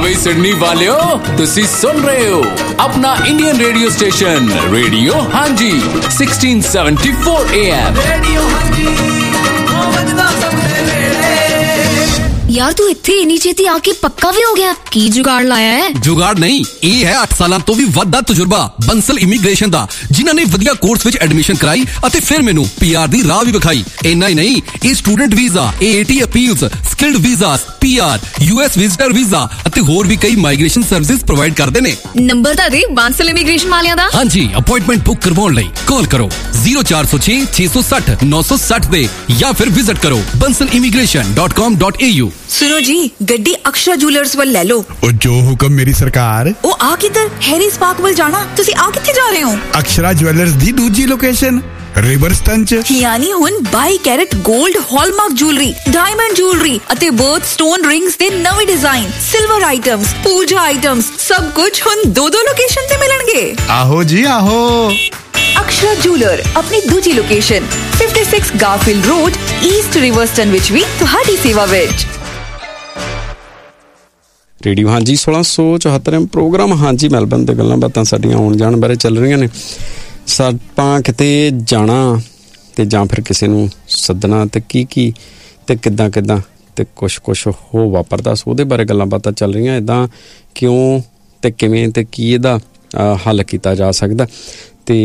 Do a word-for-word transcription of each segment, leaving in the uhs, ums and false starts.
ਬਈ ਸਿਡਨੀ ਵਾਲਿਓ, ਤੁਸੀਂ ਸੁਣ ਰਹੇ ਹੋ ਆਪਣਾ ਇੰਡੀਅਨ ਰੇਡੀਓ ਸਟੇਸ਼ਨ ਰੇਡੀਓ ਹਾਂਜੀ sixteen seventy-four A M radio ਹਾਂਜੀ ਉਹ ਵੱਜਦਾ ਸਭ ਦੇ ਵੇਲੇ। यार तू इत्थे इन्नी छेती आके पक्का भी हो गया? की जुगाड़ लाया है? जुगाड़ नहीं, ये है आठ साल तो भी वड्डा तजुर्बा बंसल इमीग्रेशन दा, जिन्हां ने वधिया कोर्स विच एडमिशन कराई अते फिर मैनू पीआर दी राह भी विखाई। इन्ना ही नहीं, ये student visa, eighty appeals, skilled visas, PR, US visitor visa अते होर भी कई माइग्रेशन सर्विसेज प्रोवाइड करदे ने। नंबर दा दे बंसल इमीग्रेशन वालियां दा। हां जी, अपॉइंटमेंट बुक करवाउण लई कॉल करो zero four zero six six six zero nine six zero दे या फिर विजिट करो Bansal immigration dot com dot A you. सुनो जी, गड्डी अक्षरा ज्वेलर्स वाल ले लो। ओ जो हुक्म मेरी सरकार। ओ आ किधर? हैरी स्पार्क वाल जाना। तुसी आ किथे जा रहे हो? अक्षरा ज्वेलर्स दी दूजी लोकेशन रिवरस्टन च, यानी हुन by carat gold hallmark jewellery, diamond jewellery अते बर्थ स्टोन रिंग्स दे नवे डिजाइन, सिल्वर आइटम्स, पूजा आइटम्स, सब कुछ हुन दो दो लोकेशन ते मिलणगे। आहो जी आहो। अक्षरा ज्वेलर अपनी दूजी location fifty-six Garfield road, east रिवरस्टन विच भी तुहाडी सेवा विच। रेडियो हाँ जी सोलह सौ चौहत्तर प्रोग्राम हाँ जी मैलबर्न दे गल्लां बातां साडियां आउण जाण बारे चल रहीਆਂ ने। सापां किते जाना ते जां फिर किसी नूं सद्दना ते की की ते किद्दां किद्दां ते कुछ कुछ हो वापरदा, सो उहदे बारे गल्लां बातां चल रहीਆਂ। इदां क्यों ते किवें ते की इहदा हल कीता जा सकदा ते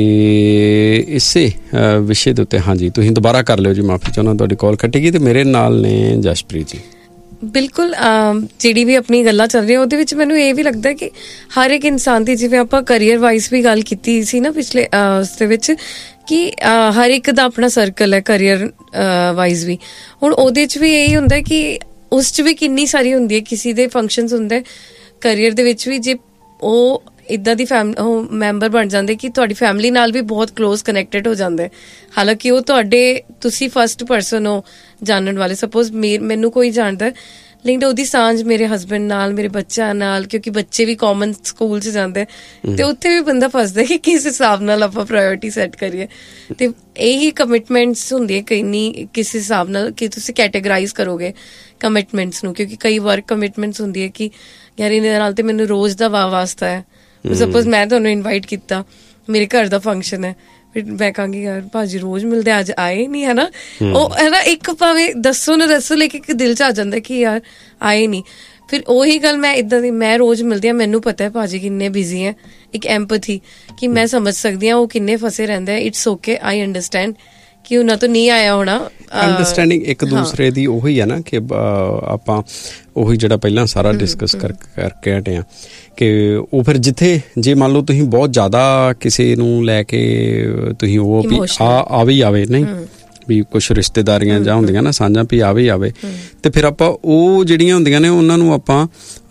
इसे विषय दे उत्ते हाँ जी तुसीं दुबारा कर लिओ जी, माफ़ी चाहुंदा तुहाडी कॉल कट्टी गई। ते मेरे नाल ने जशप्रीत जी। बिल्कुल ਜਿਹੜੀ ਵੀ ਆਪਣੀ ਗੱਲਾਂ ਚੱਲ ਰਹੀਆਂ ਉਹਦੇ ਵਿੱਚ ਮੈਨੂੰ ਇਹ ਵੀ ਲੱਗਦਾ ਕਿ ਹਰ ਇੱਕ ਇਨਸਾਨ ਦੀ, ਜਿਵੇਂ ਆਪਾਂ ਕਰੀਅਰ ਵਾਈਜ਼ ਵੀ ਗੱਲ ਕੀਤੀ ਸੀ ਨਾ ਪਿਛਲੇ ਉਸ ਦੇ ਵਿੱਚ, ਕਿ ਹਰ ਇੱਕ ਦਾ ਆਪਣਾ ਸਰਕਲ ਹੈ ਕਰੀਅਰ ਵਾਈਜ਼ ਵੀ। ਹੁਣ ਉਹਦੇ 'ਚ ਵੀ ਇਹੀ ਹੁੰਦਾ ਕਿ ਉਸ 'ਚ ਵੀ ਕਿੰਨੀ ਸਾਰੀ ਹੁੰਦੀ ਹੈ, ਕਿਸੇ ਦੇ ਫੰਕਸ਼ਨਸ ਹੁੰਦੇ ਕਰੀਅਰ ਦੇ ਵਿੱਚ ਵੀ, ਜੇ ਉਹ ਇੱਦਾਂ ਦੀ ਫੈਮ ਉਹ ਮੈਂਬਰ ਬਣ ਜਾਂਦੇ ਕਿ ਤੁਹਾਡੀ ਫੈਮਿਲੀ ਨਾਲ ਵੀ ਬਹੁਤ ਕਲੋਜ਼ ਕਨੈਕਟਡ ਹੋ ਜਾਂਦੇ। ਹਾਲਾਂਕਿ ਉਹ ਤੁਹਾਡੇ ਤੁਸੀਂ ਫਸਟ ਪਰਸਨ ਹੋ ਜਾਣਨ ਵਾਲੇ। ਸਪੋਜ਼ ਮੇ ਮੈਨੂੰ ਕੋਈ ਜਾਣਦਾ ਲੇਕਿਨ ਉਹਦੀ ਸਾਂਝ ਮੇਰੇ ਹਸਬੈਂਡ ਨਾਲ, ਮੇਰੇ ਬੱਚਿਆਂ ਨਾਲ, ਕਿਉਂਕਿ ਬੱਚੇ ਵੀ ਕਾਮਨ ਸਕੂਲ 'ਚ ਜਾਂਦੇ ਤੇ ਉੱਥੇ ਵੀ ਬੰਦਾ ਫਸਦਾ ਕਿ ਕਿਸ ਹਿਸਾਬ ਨਾਲ ਆਪਾਂ ਪ੍ਰਾਇਓਰਿਟੀ ਸੈੱਟ ਕਰੀਏ। ਤੇ ਇਹੀ ਕਮਿਟਮੈਂਟਸ ਹੁੰਦੀ ਹੈ ਕਈ ਨਹੀਂ ਕਿਸ ਹਿਸਾਬ ਨਾਲ ਕਿ ਤੁਸੀਂ ਕੈਟੇਗਰਾਈਜ਼ ਕਰੋਗੇ ਕਮਿਟਮੈਂਟਸ ਨੂੰ, ਕਿਉਂਕਿ ਕਈ ਵਰਕ ਕਮਿਟਮੈਂਟਸ ਹੁੰਦੀ ਹੈ ਕਿ ਯਾਰ ਇਹਦੇ ਨਾਲ ਤੇ ਮੈਨੂੰ ਰੋਜ਼ ਦਾ ਵਾ ਵਾਸਤਾ ਹੈ। ਸਪੋਜ਼ ਮੈਂ ਤੁਹਾਨੂੰ ਇਨਵਾਈਟ ਕੀਤਾ, ਮੇਰੇ ਘਰ ਦਾ ਫੰਕਸ਼ਨ ਹੈ, ਫਿਰ ਮੈਂ ਕਹਾਂਗੀ ਯਾਰ ਭਾਜੀ ਰੋਜ਼ ਮਿਲਦੇ ਅੱਜ ਆਏ ਨਹੀਂ, ਹੈ ਨਾ। ਉਹ ਹੈ ਨਾ ਇੱਕ ਭਾਵੇਂ ਦੱਸੋ ਨਾ ਦੱਸੋ ਲੇਕਿਨ ਇੱਕ ਦਿਲ 'ਚ ਆ ਜਾਂਦਾ ਕਿ ਯਾਰ ਆਏ ਨਹੀਂ। ਫਿਰ ਉਹੀ ਗੱਲ ਮੈਂ ਇੱਦਾਂ ਦੀ, ਮੈਂ ਰੋਜ਼ ਮਿਲਦੀ ਹਾਂ, ਮੈਨੂੰ ਪਤਾ ਹੈ ਭਾਜੀ ਕਿੰਨੇ ਬਿਜ਼ੀ ਹੈ। ਇੱਕ ਐਮਪੈਥੀ ਕਿ ਮੈਂ ਸਮਝ ਸਕਦੀ ਹਾਂ ਉਹ ਕਿੰਨੇ ਫਸੇ ਰਹਿੰਦੇ ਆ। ਇਟਸ ਓਕੇ, ਆਈ ਅੰਡਰਸਟੈਂਡ ਕਿ ਉਹਨਾਂ ਤੋਂ ਨਹੀਂ ਆਇਆ ਹੋਣਾ। ਅੰਡਰਸਟੈਂਡਿੰਗ ਇੱਕ ਦੂਸਰੇ ਦੀ ਉਹੀ ਹੈ ਨਾ ਕਿ ਆਪਾਂ ਉਹੀ ਜਿਹੜਾ ਪਹਿਲਾਂ ਸਾਰਾ ਡਿਸਕਸ ਕਰ ਕਰਕੇ ਹਟੇ ਹਾਂ ਕਿ ਉਹ ਫਿਰ ਜਿੱਥੇ ਜੇ ਮੰਨ ਲਓ ਤੁਸੀਂ ਬਹੁਤ ਜ਼ਿਆਦਾ ਕਿਸੇ ਨੂੰ ਲੈ ਕੇ ਤੁਸੀਂ ਉਹ ਵੀ ਆ ਆਵੇ ਹੀ ਆਵੇ ਨਹੀਂ ਵੀ ਕੁਛ ਰਿਸ਼ਤੇਦਾਰੀਆਂ ਜਾਂ ਹੁੰਦੀਆਂ ਨਾ ਸਾਂਝਾਂ ਵੀ ਆਵੇ ਹੀ ਆਵੇ, ਤੇ ਫਿਰ ਆਪਾਂ ਉਹ ਜਿਹੜੀਆਂ ਹੁੰਦੀਆਂ ਨੇ ਉਹਨਾਂ ਨੂੰ ਆਪਾਂ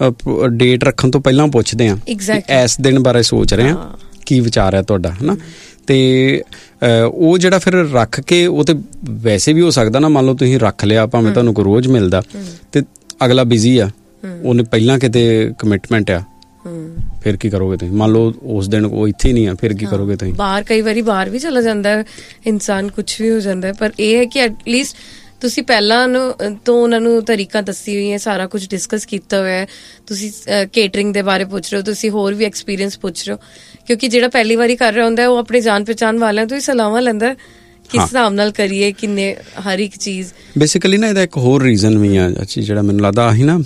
ਡੇਟ ਰੱਖਣ ਤੋਂ ਪਹਿਲਾਂ ਪੁੱਛਦੇ ਹਾਂ ਇਸ ਦਿਨ ਬਾਰੇ ਸੋਚ ਰਹੇ ਹਾਂ, ਕੀ ਵਿਚਾਰ ਹੈ ਤੁਹਾਡਾ, ਹੈ ਨਾ। ਤੇ ਉਹ ਜਿਹੜਾ ਫਿਰ ਰੱਖ ਕੇ ਉਹ ਤੇ ਵੈਸੇ ਵੀ ਹੋ ਸਕਦਾ ਨਾ, ਮੰਨ ਲਓ ਤੁਸੀਂ ਰੱਖ ਲਿਆ ਭਾਵੇਂ ਤੁਹਾਨੂੰ ਕੋਈ ਰੋਜ਼ ਮਿਲਦਾ ਤੇ ਅਗਲਾ ਬਿਜ਼ੀ ਆ, ਉਹਨੇ ਪਹਿਲਾਂ ਕਿਤੇ ਕਮਿਟਮੈਂਟ ਆ, ਫਿਰ ਕੀ ਕਰੋਗੇ ਤੁਸੀਂ? ਮੰਨ ਲਓ ਉਸ ਦਿਨ ਉਹ ਇੱਥੇ ਹੀ ਨਹੀਂ ਆ, ਫਿਰ ਕੀ ਕਰੋਗੇ ਤੁਸੀਂ? ਬਾਹਰ ਕਈ ਵਾਰੀ ਬਾਹਰ ਵੀ ਚਲਾ ਜਾਂਦਾ ਇਨਸਾਨ, ਕੁਛ ਵੀ ਹੋ ਜਾਂਦਾ, ਪਰ ਇਹ ਹੈ ਕਿ ਐਟਲੀਸਟ ਤੁਸੀਂ ਪਹਿਲਾਂ ਨੂੰ ਤੋਂ ਉਹਨਾਂ ਨੂੰ ਤਰੀਕਾ ਦੱਸੀ ਹੋਈ ਹੈ, ਸਾਰਾ ਕੁਝ ਡਿਸਕਸ ਕੀਤਾ ਹੋਇਆ ਹੈ। ਤੁਸੀਂ ਕੇਟਰਿੰਗ ਦੇ ਬਾਰੇ ਪੁੱਛ ਰਹੇ ਹੋ, ਤੁਸੀਂ ਹੋਰ ਵੀ ਐਕਸਪੀਰੀਅੰਸ ਪੁੱਛ ਰਹੇ ਹੋ, ਕਿਉਂਕਿ ਜਿਹੜਾ ਪਹਿਲੀ ਵਾਰੀ ਕਰ ਰਿਹਾ ਹੁੰਦਾ ਉਹ ਆਪਣੇ ਜਾਣ ਪਹਿਚਾਣ ਵਾਲਿਆਂ ਤੋਂ ਹੀ ਸਲਾਹਾਂ ਲੈਂਦਾ ਕਿਸ ਹਿਸਾਬ ਨਾਲ ਕਰੀਏ, ਕਿੰਨੇ ਹਰ ਇੱਕ ਚੀਜ਼। ਬੇਸਿਕਲੀ ਨਾ ਇਹਦਾ ਇੱਕ ਹੋਰ ਰੀਜ਼ਨ ਵੀ ਆ ਅੱਛੀ, ਜਿਹੜਾ ਮੈਨੂੰ ਲੱਗਦਾ ਆਹੀ ਨਾ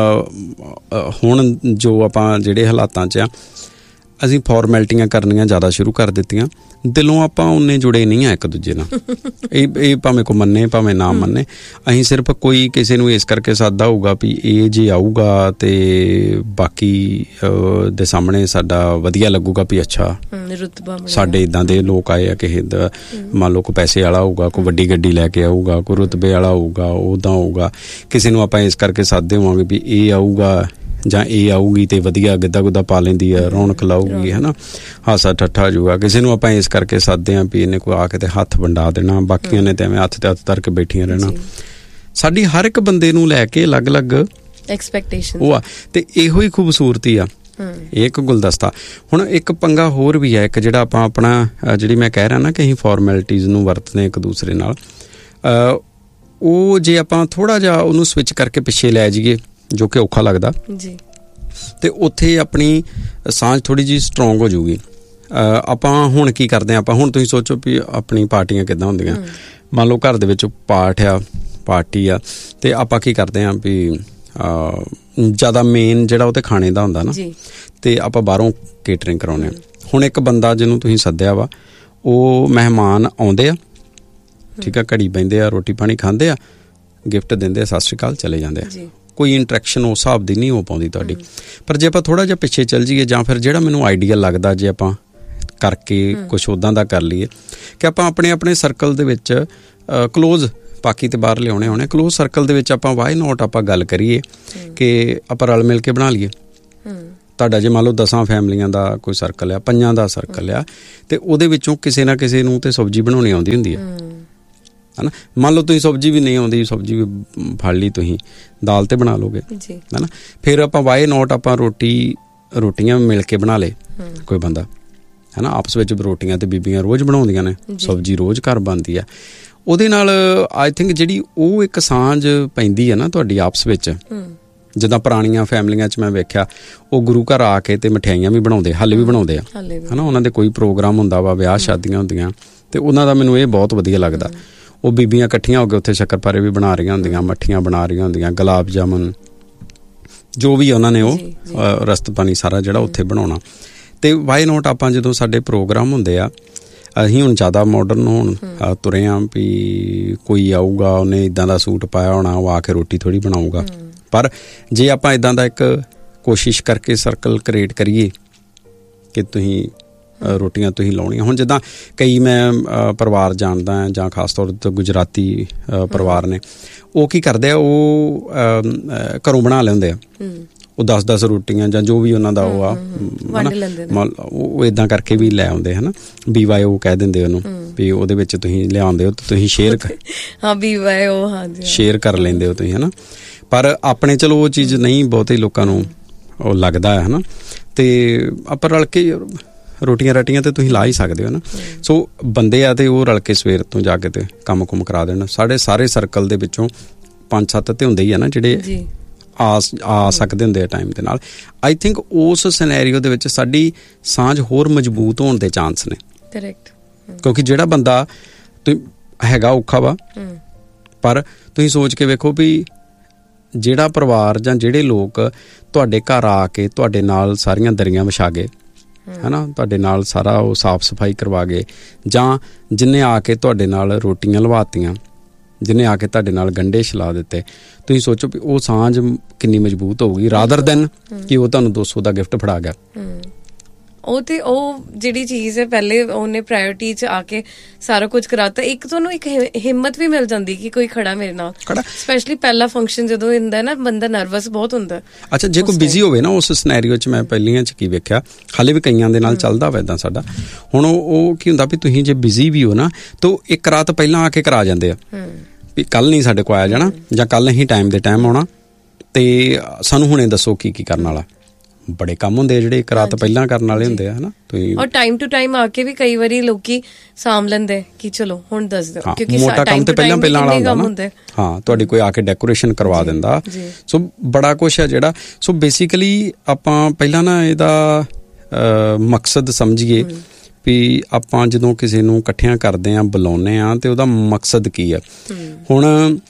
ਹੁਣ ਜੋ ਆਪਾਂ ਜਿਹੜੇ ਹਾਲਾਤਾਂ 'ਚ ਆ ਅਸੀਂ ਫਾਰਮੈਲਿਟੀਆਂ ਕਰਨੀਆਂ ਜ਼ਿਆਦਾ ਸ਼ੁਰੂ ਕਰ ਦਿੱਤੀਆਂ, ਦਿਲੋਂ ਆਪਾਂ ਉਨੇ ਜੁੜੇ ਨਹੀਂ ਆ ਇੱਕ ਦੂਜੇ ਨਾਲ। ਇਹ ਇਹ ਭਾਵੇਂ ਕੋਈ ਮੰਨੇ ਭਾਵੇਂ ਨਾ ਮੰਨੇ, ਅਸੀਂ ਸਿਰਫ ਕੋਈ ਕਿਸੇ ਨੂੰ ਇਸ ਕਰਕੇ ਸਾਦਾ ਹੋਊਗਾ ਵੀ ਇਹ ਜੇ ਆਊਗਾ ਤੇ ਬਾਕੀ ਦੇ ਸਾਹਮਣੇ ਸਾਡਾ ਵਧੀਆ ਲੱਗੂਗਾ ਵੀ ਅੱਛਾ ਰੁਤਬਾ ਸਾਡੇ ਇੱਦਾਂ ਦੇ ਲੋਕ ਆਏ ਆ, ਕਿਸੇ ਦਾ ਮੰਨ ਲਓ ਕੋਈ ਪੈਸੇ ਵਾਲਾ ਹੋਊਗਾ, ਕੋਈ ਵੱਡੀ ਗੱਡੀ ਲੈ ਕੇ ਆਊਗਾ, ਕੋਈ ਰੁਤਬੇ ਵਾਲਾ ਹੋਊਗਾ, ਉੱਦਾਂ ਹੋਊਗਾ। ਕਿਸੇ ਨੂੰ ਆਪਾਂ ਇਸ ਕਰਕੇ ਸਾਦੇ ਹੋਵਾਂਗੇ ਵੀ ਇਹ ਆਊਗਾ ਜਾਂ ਇਹ ਆਊਗੀ ਤੇ ਵਧੀਆ ਗਿੱਧਾ ਗੁੱਧਾ ਪਾ ਲੈਂਦੀ ਆ, ਰੌਣਕ ਲਾਊਗੀ, ਹੈ ਨਾ, ਹਾਸਾ ਠੱਠਾ ਜੂਗਾ। ਕਿਸੇ ਨੂੰ ਆਪਾਂ ਇਸ ਕਰਕੇ ਸਾਦੇ ਹਾਂ ਵੀ ਇਹਨੇ ਕੋਈ ਆ ਕੇ ਤੇ ਹੱਥ ਵੰਡਾ ਦੇਣਾ, ਬਾਕੀਆਂ ਨੇ ਤੇ ਐਵੇਂ ਹੱਥ ਤੇ ਹੱਥ ਧਰ ਕੇ ਬੈਠੀਆਂ ਰਹਿਣਾ। ਸਾਡੀ ਹਰ ਇੱਕ ਬੰਦੇ ਨੂੰ ਲੈ ਕੇ ਅਲੱਗ ਅਲੱਗ ਐਕਸਪੈਕਟੇਸ਼ਨ ਉਹ ਆ, ਤੇ ਇਹੋ ਹੀ ਖੂਬਸੂਰਤੀ ਆ ਇਹ ਇੱਕ ਗੁਲਦਸਤਾ। ਹੁਣ ਇੱਕ ਪੰਗਾ ਹੋਰ ਵੀ ਹੈ, ਇੱਕ ਜਿਹੜਾ ਆਪਾਂ ਆਪਣਾ ਜਿਹੜੀ ਮੈਂ ਕਹਿ ਰਿਹਾ ਨਾ ਕਿ ਅਸੀਂ ਫਾਰਮੈਲਿਟੀਜ਼ ਨੂੰ ਵਰਤਦੇ ਇੱਕ ਦੂਸਰੇ ਨਾਲ, ਉਹ ਜੇ ਆਪਾਂ ਥੋੜ੍ਹਾ ਜਿਹਾ ਉਹਨੂੰ ਸਵਿਚ ਕਰਕੇ ਪਿੱਛੇ ਲੈ ਜਾਈਏ, ਜੋ ਕਿ ਔਖਾ ਲੱਗਦਾ ਜੀ, ਤੇ ਉੱਥੇ ਆਪਣੀ ਸਾਂਝ ਥੋੜ੍ਹੀ ਜਿਹੀ ਸਟਰੋਂਗ ਹੋ ਜਾਊਗੀ। ਆਪਾਂ ਹੁਣ ਕੀ ਕਰਦੇ ਹਾਂ, ਆਪਾਂ ਹੁਣ ਤੁਸੀਂ ਸੋਚੋ ਵੀ ਆਪਣੀ ਪਾਰਟੀਆਂ ਕਿੱਦਾਂ ਹੁੰਦੀਆਂ। ਮੰਨ ਲਓ ਘਰ ਦੇ ਵਿੱਚ ਪਾਠ ਆ, ਪਾਰਟੀ ਆ, ਤੇ ਆਪਾਂ ਕੀ ਕਰਦੇ ਹਾਂ ਵੀ ਜ਼ਿਆਦਾ ਮੇਨ ਜਿਹੜਾ ਉਹ ਤੇ ਖਾਣੇ ਦਾ ਹੁੰਦਾ ਨਾ, ਤੇ ਆਪਾਂ ਬਾਹਰੋਂ ਕੇਟਰਿੰਗ ਕਰਾਉਂਦੇ ਹਾਂ। ਹੁਣ ਇੱਕ ਬੰਦਾ ਜਿਹਨੂੰ ਤੁਸੀਂ ਸੱਦਿਆ ਵਾ, ਉਹ ਮਹਿਮਾਨ ਆਉਂਦੇ ਆ, ਠੀਕ ਆ, ਘੜੀ ਬਹਿੰਦੇ ਆ, ਰੋਟੀ ਪਾਣੀ ਖਾਂਦੇ ਆ, ਗਿਫਟ ਦਿੰਦੇ ਆ, ਸਤਿ ਸ਼੍ਰੀ ਅਕਾਲ, ਚਲੇ ਜਾਂਦੇ ਆ। ਕੋਈ ਇੰਟਰੈਕਸ਼ਨ ਉਸ ਹਿਸਾਬ ਦੀ ਨਹੀਂ ਹੋ ਪਾਉਂਦੀ ਤੁਹਾਡੀ। ਪਰ ਜੇ ਆਪਾਂ ਥੋੜ੍ਹਾ ਜਿਹਾ ਪਿੱਛੇ ਚੱਲ ਜਾਈਏ, ਜਾਂ ਫਿਰ ਜਿਹੜਾ ਮੈਨੂੰ ਆਈਡੀਆ ਲੱਗਦਾ ਜੇ ਆਪਾਂ ਕਰਕੇ ਕੁਛ ਉੱਦਾਂ ਦਾ ਕਰ ਲਈਏ ਕਿ ਆਪਾਂ ਆਪਣੇ ਆਪਣੇ ਸਰਕਲ ਦੇ ਵਿੱਚ ਕਲੋਜ਼, ਬਾਕੀ ਤੇ ਬਾਹਰ ਲਿਆਉਣੇ ਹੋਣੇ, ਕਲੋਜ਼ ਸਰਕਲ ਦੇ ਵਿੱਚ ਆਪਾਂ ਵਾਈ ਨੋਟ ਆਪਾਂ ਗੱਲ ਕਰੀਏ ਕਿ ਆਪਾਂ ਰਲ ਮਿਲ ਕੇ ਬਣਾ ਲਈਏ। ਤੁਹਾਡਾ ਜੇ ਮੰਨ ਲਓ ਦਸਾਂ ਫੈਮਲੀਆਂ ਦਾ ਕੋਈ ਸਰਕਲ ਆ, ਪੰਜਾਂ ਦਾ ਸਰਕਲ ਆ, ਤੇ ਉਹਦੇ ਵਿੱਚੋਂ ਕਿਸੇ ਨਾ ਕਿਸੇ ਨੂੰ ਤੇ ਸਬਜ਼ੀ ਬਣਾਉਣੀ ਆਉਂਦੀ ਹੁੰਦੀ ਹੈ ਹੈ ਨਾ। ਮੰਨ ਲਓ ਤੁਸੀਂ ਸਬਜ਼ੀ ਵੀ ਨਹੀਂ ਆਉਂਦੀ, ਸਬਜ਼ੀ ਵੀ ਫੜ ਲਈ, ਤੁਸੀਂ ਦਾਲ ਤੇ ਬਣਾ ਲਓਗੇ, ਹੈ ਨਾ। ਫਿਰ ਆਪਾਂ ਵਾਈ ਨੋਟ ਆਪਾਂ ਰੋਟੀ ਰੋਟੀਆਂ ਮਿਲ ਕੇ ਬਣਾ ਲਏ ਕੋਈ ਬੰਦਾ, ਹੈ ਨਾ। ਆਪਸ ਵਿੱਚ ਰੋਟੀਆਂ ਤੇ ਬੀਬੀਆਂ ਰੋਜ਼ ਬਣਾਉਂਦੀਆਂ ਨੇ, ਸਬਜ਼ੀ ਰੋਜ਼ ਘਰ ਬਣਦੀ ਆ। ਉਹਦੇ ਨਾਲ ਆਈ ਥਿੰਕ ਜਿਹੜੀ ਉਹ ਇੱਕ ਸਾਂਝ ਪੈਂਦੀ ਹੈ ਨਾ ਤੁਹਾਡੀ ਆਪਸ ਵਿੱਚ। ਜਿੱਦਾਂ ਪੁਰਾਣੀਆਂ ਫੈਮਲੀਆਂ 'ਚ ਮੈਂ ਵੇਖਿਆ, ਉਹ ਗੁਰੂ ਘਰ ਆ ਕੇ ਤੇ ਮਠਿਆਈਆਂ ਵੀ ਬਣਾਉਂਦੇ, ਹਾਲੇ ਵੀ ਬਣਾਉਂਦੇ ਆ, ਹੈ ਨਾ। ਉਹਨਾਂ ਦੇ ਕੋਈ ਪ੍ਰੋਗਰਾਮ ਹੁੰਦਾ ਵਾ, ਵਿਆਹ ਸ਼ਾਦੀਆਂ ਹੁੰਦੀਆਂ, ਤੇ ਉਹਨਾਂ ਦਾ ਮੈਨੂੰ ਇਹ ਬਹੁਤ ਵਧੀਆ ਲੱਗਦਾ। ਉਹ ਬੀਬੀਆਂ ਇਕੱਠੀਆਂ ਹੋ ਕੇ ਉੱਥੇ ਸ਼ੱਕਰਪਾਰੇ ਵੀ ਬਣਾ ਰਹੀਆਂ ਹੁੰਦੀਆਂ, ਮੱਠੀਆਂ ਬਣਾ ਰਹੀਆਂ ਹੁੰਦੀਆਂ, ਗੁਲਾਬ ਜਾਮਨ, ਜੋ ਵੀ ਉਹਨਾਂ ਨੇ ਉਹ ਰਸਤ ਪਾਣੀ ਸਾਰਾ ਜਿਹੜਾ ਉੱਥੇ ਬਣਾਉਣਾ। ਤੇ ਵਾਈ ਨੋਟ ਆਪਾਂ ਜਦੋਂ ਸਾਡੇ ਪ੍ਰੋਗਰਾਮ ਹੁੰਦੇ ਆ, ਅਸੀਂ ਹੁਣ ਜ਼ਿਆਦਾ ਮਾਡਰਨ ਹੋਣ ਤੁਰੇ ਹਾਂ ਵੀ ਕੋਈ ਆਊਗਾ, ਉਹਨੇ ਇੱਦਾਂ ਦਾ ਸੂਟ ਪਾਇਆ ਹੋਣਾ, ਉਹ ਆ ਕੇ ਰੋਟੀ ਥੋੜ੍ਹੀ ਬਣਾਊਗਾ। ਪਰ ਜੇ ਆਪਾਂ ਇੱਦਾਂ ਦਾ ਇੱਕ ਕੋਸ਼ਿਸ਼ ਕਰਕੇ ਸਰਕਲ ਕ੍ਰੀਏਟ ਕਰੀਏ ਕਿ ਤੁਸੀਂ ਰੋਟੀਆਂ ਤੁਸੀਂ ਲਾਉਣੀਆਂ। ਹੁਣ ਜਿੱਦਾਂ ਕਈ ਮੈਂ ਪਰਿਵਾਰ ਜਾਣਦਾ ਹਾਂ, ਜਾਂ ਖਾਸ ਤੌਰ 'ਤੇ ਗੁਜਰਾਤੀ ਪਰਿਵਾਰ ਨੇ, ਉਹ ਕੀ ਕਰਦੇ ਆ, ਉਹ ਘਰੋਂ ਬਣਾ ਲੈਂਦੇ ਆ, ਉਹ ਦਸ ਦਸ ਰੋਟੀਆਂ ਜਾਂ ਜੋ ਵੀ ਉਹਨਾਂ ਦਾ ਉਹ ਆ, ਉਹ ਇੱਦਾਂ ਕਰਕੇ ਵੀ ਲੈ ਆਉਂਦੇ, ਹੈ ਨਾ। ਬੀ ਵਾਈ ਉਹ ਕਹਿ ਦਿੰਦੇ ਉਹਨੂੰ, ਵੀ ਉਹਦੇ ਵਿੱਚ ਤੁਸੀਂ ਲਿਆਉਂਦੇ ਹੋ ਤੇ ਤੁਸੀਂ ਸ਼ੇਅਰ ਸ਼ੇਅਰ ਕਰ ਲੈਂਦੇ ਹੋ ਤੁਸੀਂ, ਹੈ ਨਾ। ਪਰ ਆਪਣੇ ਚਲੋ ਉਹ ਚੀਜ਼ ਨਹੀਂ ਬਹੁਤੇ ਲੋਕਾਂ ਨੂੰ ਉਹ ਲੱਗਦਾ ਹੈ ਨਾ। ਤੇ ਆਪਾਂ ਰਲ ਕੇ ਰੋਟੀਆਂ ਰਾਟੀਆਂ ਤੇ ਤੁਸੀਂ ਲਾ ਹੀ ਸਕਦੇ ਹੋ ਨਾ। ਸੋ ਬੰਦੇ ਆ ਤੇ ਉਹ ਰਲ ਕੇ ਸਵੇਰ ਤੋਂ ਜਾ ਕੇ ਤੇ ਕੰਮ ਕੁਮ ਕਰਾ ਦੇਣ। ਸਾਡੇ ਸਾਰੇ ਸਰਕਲ ਦੇ ਵਿੱਚੋਂ ਪੰਜ ਸੱਤ ਤੇ ਹੁੰਦੇ ਹੀ ਆ ਨਾ ਜਿਹੜੇ ਆ ਆ ਸਕਦੇ ਹੁੰਦੇ ਆ ਟਾਈਮ ਦੇ ਨਾਲ। ਆਈ ਥਿੰਕ ਉਸ ਸਿਨੈਰੀਓ ਦੇ ਵਿੱਚ ਸਾਡੀ ਸਾਂਝ ਹੋਰ ਮਜ਼ਬੂਤ ਹੋਣ ਦੇ ਚਾਂਸ ਨੇ। ਕਰੈਕਟ। ਕਿਉਂਕਿ ਜਿਹੜਾ ਬੰਦਾ ਹੈਗਾ ਔਖਾ ਵਾ, ਪਰ ਤੁਸੀਂ ਸੋਚ ਕੇ ਵੇਖੋ ਵੀ ਜਿਹੜਾ ਪਰਿਵਾਰ ਜਾਂ ਜਿਹੜੇ ਲੋਕ ਤੁਹਾਡੇ ਘਰ ਆ ਕੇ ਤੁਹਾਡੇ ਨਾਲ ਸਾਰੀਆਂ ਦਰੀਆਂ ਵਿਛਾ ਗਏ, ਹੈ ਨਾ, ਤੁਹਾਡੇ ਨਾਲ ਸਾਰਾ ਉਹ ਸਾਫ਼ ਸਫਾਈ ਕਰਵਾ ਗਏ, ਜਾਂ ਜਿਹਨੇ ਆ ਕੇ ਤੁਹਾਡੇ ਨਾਲ ਰੋਟੀਆਂ ਲਵਾਤੀਆਂ, ਜਿਹਨੇ ਆ ਕੇ ਤੁਹਾਡੇ ਨਾਲ ਗੰਢੇ ਛਿਲਾ ਦਿੱਤੇ, ਤੁਸੀਂ ਸੋਚੋ ਵੀ ਉਹ ਸਾਂਝ ਕਿੰਨੀ ਮਜ਼ਬੂਤ ਹੋਊਗੀ, ਰਾਦਰ ਦੈਨ ਕਿ ਉਹ ਤੁਹਾਨੂੰ ਦੋ ਸੌ ਦਾ ਗਿਫਟ ਫੜਾ ਗਿਆ। ਉਹ ਤੇ ਉਹ ਜਿਹੜੀ ਚੀਜ਼ ਹੈ, ਪਹਿਲੇ ਉਹਨੇ ਪ੍ਰਾਇੋਰਟੀ 'ਚ ਆ ਕੇ ਸਾਰਾ ਕੁਝ ਕਰਾਤਾ। ਇੱਕ ਤੁਹਾਨੂੰ ਇੱਕ ਹਿੰਮਤ ਵੀ ਮਿਲ ਜਾਂਦੀ ਕਿ ਕੋਈ ਖੜਾ ਮੇਰੇ ਨਾਲ, ਸਪੈਸ਼ਲੀ ਪਹਿਲਾ ਫੰਕਸ਼ਨ ਜਦੋਂ ਹੁੰਦਾ ਨਾ, ਬੰਦਾ ਨਰਵਸ ਬਹੁਤ ਹੁੰਦਾ। ਅੱਛਾ, ਜੇ ਕੋਈ ਬਿਜ਼ੀ ਹੋਵੇ ਨਾ ਉਸ ਸਿਨੈਰੀਓ 'ਚ, ਮੈਂ ਪਹਿਲੀਆਂ 'ਚ ਕੀ ਵੇਖਿਆ, ਹਾਲੇ ਵੀ ਕਈਆਂ ਦੇ ਨਾਲ ਚੱਲਦਾ ਵਾ ਇੱਦਾਂ ਸਾਡਾ। ਹੁਣ ਉਹ ਕੀ ਹੁੰਦਾ ਵੀ ਤੁਸੀਂ ਜੇ ਬਿਜ਼ੀ ਵੀ ਹੋ ਨਾ, ਤਾਂ ਇੱਕ ਰਾਤ ਪਹਿਲਾਂ ਆ ਕੇ ਕਰਾ ਜਾਂਦੇ ਆ ਵੀ ਕੱਲ ਨਹੀਂ ਸਾਡੇ ਕੋਲ ਆਇਆ ਜਾਣਾ, ਜਾਂ ਕੱਲ ਨਹੀਂ ਟਾਈਮ ਦੇ ਟਾਈਮ ਆਉਣਾ, ਤੇ ਸਾਨੂੰ ਹੁਣੇ ਦੱਸੋ ਕੀ ਕੀ ਕਰਨ ਵਾਲਾ। ਬੜੇ ਕੰਮ ਹੁੰਦੇ ਆ ਜਿਹੜੇ ਇੱਕ ਰਾਤ ਪਹਿਲਾਂ ਕਰਨ ਵਾਲੇ ਹੁੰਦੇ ਆ, ਹਨਾ। ਔਰ ਟਾਈਮ ਟੂ ਟਾਈਮ ਆ ਕੇ ਵੀ ਕਈ ਵਾਰੀ ਲੋਕੀ ਸਾਂਭ ਲੈਂਦੇ ਕਿ ਚਲੋ ਹੁਣ ਦੱਸ ਦਿਓ, ਕਿਉਂਕਿ ਮੋਟਾ ਕੰਮ ਤੇ ਪਹਿਲਾਂ ਪਹਿਲਾਂ ਵਾਲਾ ਹੁੰਦਾ। ਹਾਂ, ਤੁਹਾਡੀ ਕੋਈ ਆ ਕੇ ਡੈਕੋਰੇਸ਼ਨ ਕਰਵਾ ਦਿੰਦਾ। ਸੋ ਬੜਾ ਕੁਛ ਹੈ ਜਿਹੜਾ। ਸੋ ਬੇਸਿਕਲੀ ਆਪਾਂ ਪਹਿਲਾਂ ਨਾ ਇਹਦਾ ਮਕਸਦ ਸਮਝੀਏ ਵੀ ਆਪਾਂ ਜਦੋਂ ਕਿਸੇ ਨੂੰ ਇਕੱਠਿਆਂ ਕਰਦੇ ਹਾਂ, ਬੁਲਾਉਂਦੇ ਹਾਂ, ਤੇ ਉਹਦਾ ਮਕਸਦ ਕੀ ਆ। ਹੁਣ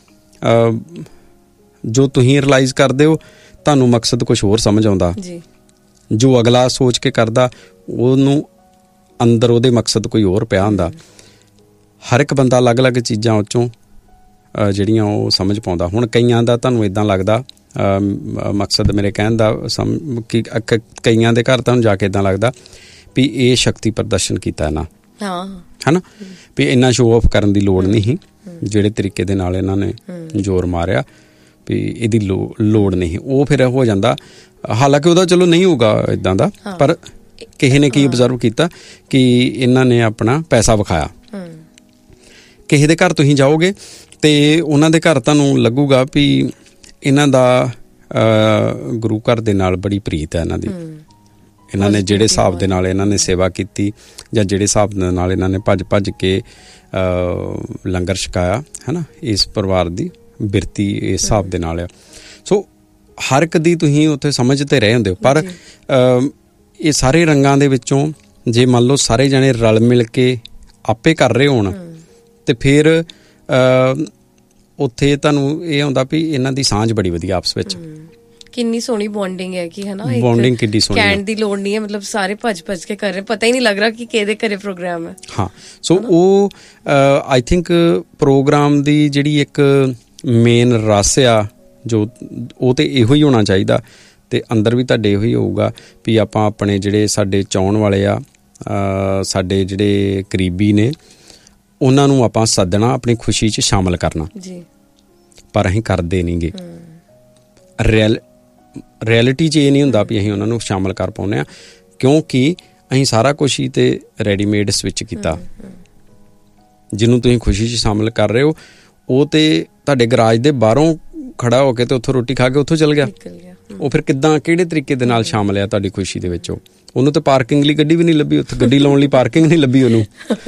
ਜੋ ਤੁਸੀਂ ਰਿਅਲਾਈਜ਼ ਕਰਦੇ ਹੋ, ਤੁਹਾਨੂੰ ਮਕਸਦ ਕੁਛ ਹੋਰ ਸਮਝ ਆਉਂਦਾ। ਜੋ ਅਗਲਾ ਸੋਚ ਕੇ ਕਰਦਾ, ਉਹਨੂੰ ਅੰਦਰ ਉਹਦੇ ਮਕਸਦ ਕੋਈ ਹੋਰ ਪਿਆ ਹੁੰਦਾ। ਹਰ ਇੱਕ ਬੰਦਾ ਅਲੱਗ-ਅਲੱਗ ਚੀਜ਼ਾਂ ਉਹ 'ਚੋਂ ਜਿਹੜੀਆਂ ਉਹ ਸਮਝ ਪਾਉਂਦਾ। ਹੁਣ ਕਈਆਂ ਦਾ ਤੁਹਾਨੂੰ ਇੱਦਾਂ ਲੱਗਦਾ, ਮਕਸਦ ਮੇਰੇ ਕਹਿਣ ਦਾ ਸਮ ਕਿ ਕਈਆਂ ਦੇ ਘਰ ਤੁਹਾਨੂੰ ਜਾ ਕੇ ਇੱਦਾਂ ਲੱਗਦਾ ਵੀ ਇਹ ਸ਼ਕਤੀ ਪ੍ਰਦਰਸ਼ਨ ਕੀਤਾ ਨਾ, ਹੈ ਨਾ, ਵੀ ਇੰਨਾ ਸ਼ੋਅ ਆਫ ਕਰਨ ਦੀ ਲੋੜ ਨਹੀਂ ਸੀ, ਜਿਹੜੇ ਤਰੀਕੇ ਦੇ ਨਾਲ ਇਹਨਾਂ ਨੇ ਜ਼ੋਰ ਮਾਰਿਆ ਵੀ ਇਹਦੀ ਲੋ ਲੋੜ ਨਹੀਂ। ਉਹ ਫਿਰ ਹੋ ਜਾਂਦਾ, ਹਾਲਾਂਕਿ ਉਹਦਾ ਚਲੋ ਨਹੀਂ ਹੋਊਗਾ ਇੱਦਾਂ ਦਾ, ਪਰ ਕਿਸੇ ਨੇ ਕੀ ਅਬਜ਼ਰਵ ਕੀਤਾ ਕਿ ਇਹਨਾਂ ਨੇ ਆਪਣਾ ਪੈਸਾ ਵਿਖਾਇਆ। ਕਿਸੇ ਦੇ ਘਰ ਤੁਸੀਂ ਜਾਓਗੇ ਤੇ ਉਹਨਾਂ ਦੇ ਘਰ ਤੁਹਾਨੂੰ ਲੱਗੂਗਾ ਵੀ ਇਹਨਾਂ ਦਾ ਗੁਰੂ ਘਰ ਦੇ ਨਾਲ ਬੜੀ ਪ੍ਰੀਤ ਹੈ ਇਹਨਾਂ ਦੀ। ਇਹਨਾਂ ਨੇ ਜਿਹੜੇ ਹਿਸਾਬ ਦੇ ਨਾਲ ਇਹਨਾਂ ਨੇ ਸੇਵਾ ਕੀਤੀ, ਜਾਂ ਜਿਹੜੇ ਹਿਸਾਬ ਦੇ ਨਾਲ ਇਹਨਾਂ ਨੇ ਭੱਜ ਭੱਜ ਕੇ ਲੰਗਰ ਛਕਾਇਆ, ਹੈ ਨਾ, ਇਸ ਪਰਿਵਾਰ ਦੀ ਬਿਰਤੀ ਇਸ ਹਿਸਾਬ ਦੇ ਨਾਲ ਆ। ਸੋ ਹਰ ਇੱਕ ਦੀ ਤੁਸੀਂ ਉੱਥੇ ਸਮਝ ਤੇ ਰਹੇ ਹੁੰਦੇ ਹੋ, ਪਰ ਇਹ ਸਾਰੇ ਰੰਗਾਂ ਦੇ ਵਿੱਚੋਂ ਜੇ ਮੰਨ ਲਓ ਸਾਰੇ ਜਣੇ ਰਲ ਮਿਲ ਕੇ ਆਪੇ ਕਰ ਰਹੇ ਹੋਣ ਤੇ ਫਿਰ ਉੱਥੇ ਤੁਹਾਨੂੰ ਇਹ ਹੁੰਦਾ ਵੀ ਇਹਨਾਂ ਦੀ ਸਾਂਝ ਬੜੀ ਵਧੀਆ ਆਪਸ ਵਿੱਚ। ਕਿੰਨੀ ਸੋਹਣੀ ਬੌਂਡਿੰਗ ਹੈ ਕਿ ਹਨਾ, ਬੌਂਡਿੰਗ ਕਿੰਨੀ ਸੋਹਣੀ ਹੈ, ਕਹਿਣ ਦੀ ਲੋੜ ਨਹੀਂ ਹੈ, ਮਤਲਬ ਸਾਰੇ ਭੱਜ ਭੱਜ ਕੇ ਕਰ ਰਹੇ, ਪਤਾ ਹੀ ਨਹੀਂ ਲੱਗ ਰਿਹਾ ਕਿ ਕਿਹਦੇ ਘਰੇ ਪ੍ਰੋਗਰਾਮ ਹੈ। ਹਾਂ, ਸੋ ਉਹ ਆਈ ਥਿੰਕ ਪ੍ਰੋਗਰਾਮ ਦੀ ਜਿਹੜੀ ਇੱਕ ਮੇਨ ਰਸ ਆ ਜੋ ਉਹ ਤੇ ਇਹੋ ਹੀ ਹੋਣਾ ਚਾਹੀਦਾ, ਤੇ ਅੰਦਰ ਵੀ ਤੁਹਾਡੇ ਇਹੋ ਹੀ ਹੋਊਗਾ ਵੀ ਆਪਾਂ ਆਪਣੇ ਜਿਹੜੇ ਸਾਡੇ ਚਾਹੁਣ ਵਾਲੇ ਆ, ਸਾਡੇ ਜਿਹੜੇ ਕਰੀਬੀ ਨੇ, ਉਹਨਾਂ ਨੂੰ ਆਪਾਂ ਸੱਦਣਾ, ਆਪਣੀ ਖੁਸ਼ੀ 'ਚ ਸ਼ਾਮਲ ਕਰਨਾ ਜੀ। ਪਰ ਅਸੀਂ ਕਰਦੇ ਨਹੀਂ ਗੇ। ਰਿਐਲ ਰਿਐਲਿਟੀ 'ਚ ਇਹ ਨਹੀਂ ਹੁੰਦਾ ਵੀ ਅਸੀਂ ਉਹਨਾਂ ਨੂੰ ਸ਼ਾਮਲ ਕਰ ਪਾਉਂਦੇ ਹਾਂ, ਕਿਉਂਕਿ ਅਸੀਂ ਸਾਰਾ ਕੁਛ ਹੀ ਤੇ ਰੈਡੀਮੇਡ ਸਵਿਚ ਕੀਤਾ। ਜਿਹਨੂੰ ਤੁਸੀਂ ਖੁਸ਼ੀ 'ਚ ਸ਼ਾਮਲ ਕਰ ਰਹੇ ਹੋ ਉਹ ਤੇ ਤੁਹਾਡੇ ਗਰਾਜ ਦੇ ਬਾਹਰੋਂ ਖੜਾ ਹੋ ਕੇ ਤੇ ਉੱਥੋਂ ਰੋਟੀ ਖਾ ਕੇ ਉੱਥੋਂ ਚਲ ਗਿਆ, ਉਹ ਫਿਰ ਕਿੱਦਾਂ ਕਿਹੜੇ ਤਰੀਕੇ ਦੇ ਨਾਲ ਸ਼ਾਮਲ ਆ ਤੁਹਾਡੀ ਖੁਸ਼ੀ ਦੇ ਵਿੱਚ? ਉਹ ਉਹਨੂੰ ਤਾਂ ਪਾਰਕਿੰਗ ਲਈ ਗੱਡੀ ਵੀ ਨਹੀਂ ਲੱਭੀ, ਉੱਥੇ ਗੱਡੀ ਲਾਉਣ ਲਈ ਪਾਰਕਿੰਗ ਨਹੀਂ ਲੱਭੀ ਉਹਨੂੰ।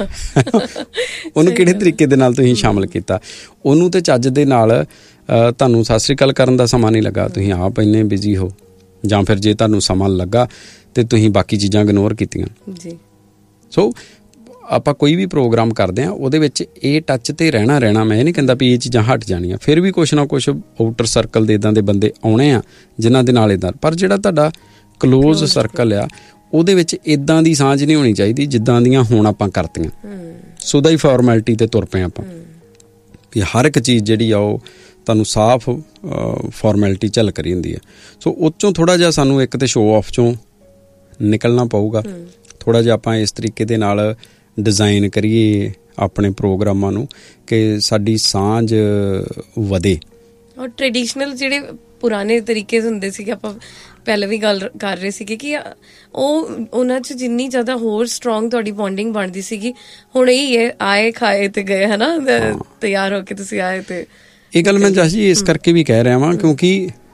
ਉਹਨੂੰ ਕਿਹੜੇ ਤਰੀਕੇ ਦੇ ਨਾਲ ਤੁਸੀਂ ਸ਼ਾਮਲ ਕੀਤਾ? ਉਹਨੂੰ ਤੇ ਚੱਜ ਦੇ ਨਾਲ ਤੁਹਾਨੂੰ ਸਤਿ ਸ੍ਰੀ ਅਕਾਲ ਕਰਨ ਦਾ ਸਮਾਂ ਨਹੀਂ ਲੱਗਾ, ਤੁਸੀਂ ਆਪ ਇੰਨੇ ਬਿਜ਼ੀ ਹੋ, ਜਾਂ ਫਿਰ ਜੇ ਤੁਹਾਨੂੰ ਸਮਾਂ ਲੱਗਾ ਤੇ ਤੁਸੀਂ ਬਾਕੀ ਚੀਜ਼ਾਂ ਇਗਨੋਰ ਕੀਤੀਆਂ ਜੀ। ਸੋ ਆਪਾਂ ਕੋਈ ਵੀ ਪ੍ਰੋਗਰਾਮ ਕਰਦੇ ਹਾਂ ਉਹਦੇ ਵਿੱਚ ਇਹ ਟੱਚ ਤੇ ਰਹਿਣਾ ਰਹਿਣਾ ਮੈਂ ਇਹ ਨਹੀਂ ਕਹਿੰਦਾ ਵੀ ਇਹ ਚੀਜ਼ਾਂ ਹਟ ਜਾਣੀਆਂ, ਫਿਰ ਵੀ ਕੁਛ ਨਾ ਕੁਛ ਆਊਟਰ ਸਰਕਲ ਦੇ ਇੱਦਾਂ ਦੇ ਬੰਦੇ ਆਉਣੇ ਆ ਜਿਨ੍ਹਾਂ ਦੇ ਨਾਲ ਇੱਦਾਂ, ਪਰ ਜਿਹੜਾ ਤੁਹਾਡਾ ਕਲੋਜ਼ ਸਰਕਲ ਆ ਉਹਦੇ ਵਿੱਚ ਇੱਦਾਂ ਦੀ ਸਾਂਝ ਨਹੀਂ ਹੋਣੀ ਚਾਹੀਦੀ ਜਿੱਦਾਂ ਦੀਆਂ ਹੁਣ ਆਪਾਂ ਕਰਤੀਆਂ। ਸੋ ਦਾ ਹੀ ਫਾਰਮੈਲਿਟੀ ਤੇ ਤੁਰ ਪਏ ਆਪਾਂ ਵੀ ਹਰ ਇੱਕ ਚੀਜ਼ ਜਿਹੜੀ ਆ ਉਹ ਤੁਹਾਨੂੰ ਸਾਫ਼ ਫਾਰਮੈਲਿਟੀ ਝਲਕ ਰਹੀ ਹੁੰਦੀ ਹੈ। ਸੋ ਉਹ 'ਚੋਂ ਥੋੜ੍ਹਾ ਜਿਹਾ ਸਾਨੂੰ ਇੱਕ ਤਾਂ ਸ਼ੋਅ ਆਫ 'ਚੋਂ ਨਿਕਲਣਾ ਪਊਗਾ, ਥੋੜ੍ਹਾ ਜਿਹਾ ਆਪਾਂ ਇਸ ਤਰੀਕੇ ਦੇ ਨਾਲ ਡਿਜ਼ਾਈਨ ਕਰੀਏ ਆਪਣੇ ਪ੍ਰੋਗਰਾਮਾਂ ਨੂੰ ਕਿ ਸਾਡੀ ਸਾਂਝ ਵਧੇ। ਔਰ ਟ੍ਰੈਡੀਸ਼ਨਲ ਜਿਹੜੇ ਪੁਰਾਣੇ ਤਰੀਕੇ ਹੁੰਦੇ ਸੀਗੇ, ਆਪਾਂ ਪਹਿਲਾਂ ਵੀ ਗੱਲ ਕਰ ਰਹੇ ਸੀਗੇ ਕਿ ਉਹ ਉਹਨਾਂ 'ਚ ਜਿੰਨੀ ਜ਼ਿਆਦਾ ਹੋਰ ਸਟਰੋਂਗ ਤੁਹਾਡੀ ਬੌਂਡਿੰਗ ਬਣਦੀ ਸੀਗੀ, ਹੁਣ ਇਹ ਹੈ ਆਏ ਖਾਏ ਤੇ ਗਏ, ਹੈ ਨਾ, ਤਿਆਰ ਹੋ ਕੇ ਤੁਸੀਂ ਆਏ ਤੇ। ਇਹ ਗੱਲ ਮੈਂ ਜਸ ਜੀ ਇਸ ਕਰਕੇ ਵੀ ਕਹਿ ਰਿਹਾ ਵਾਂ ਕਿਉਂਕਿ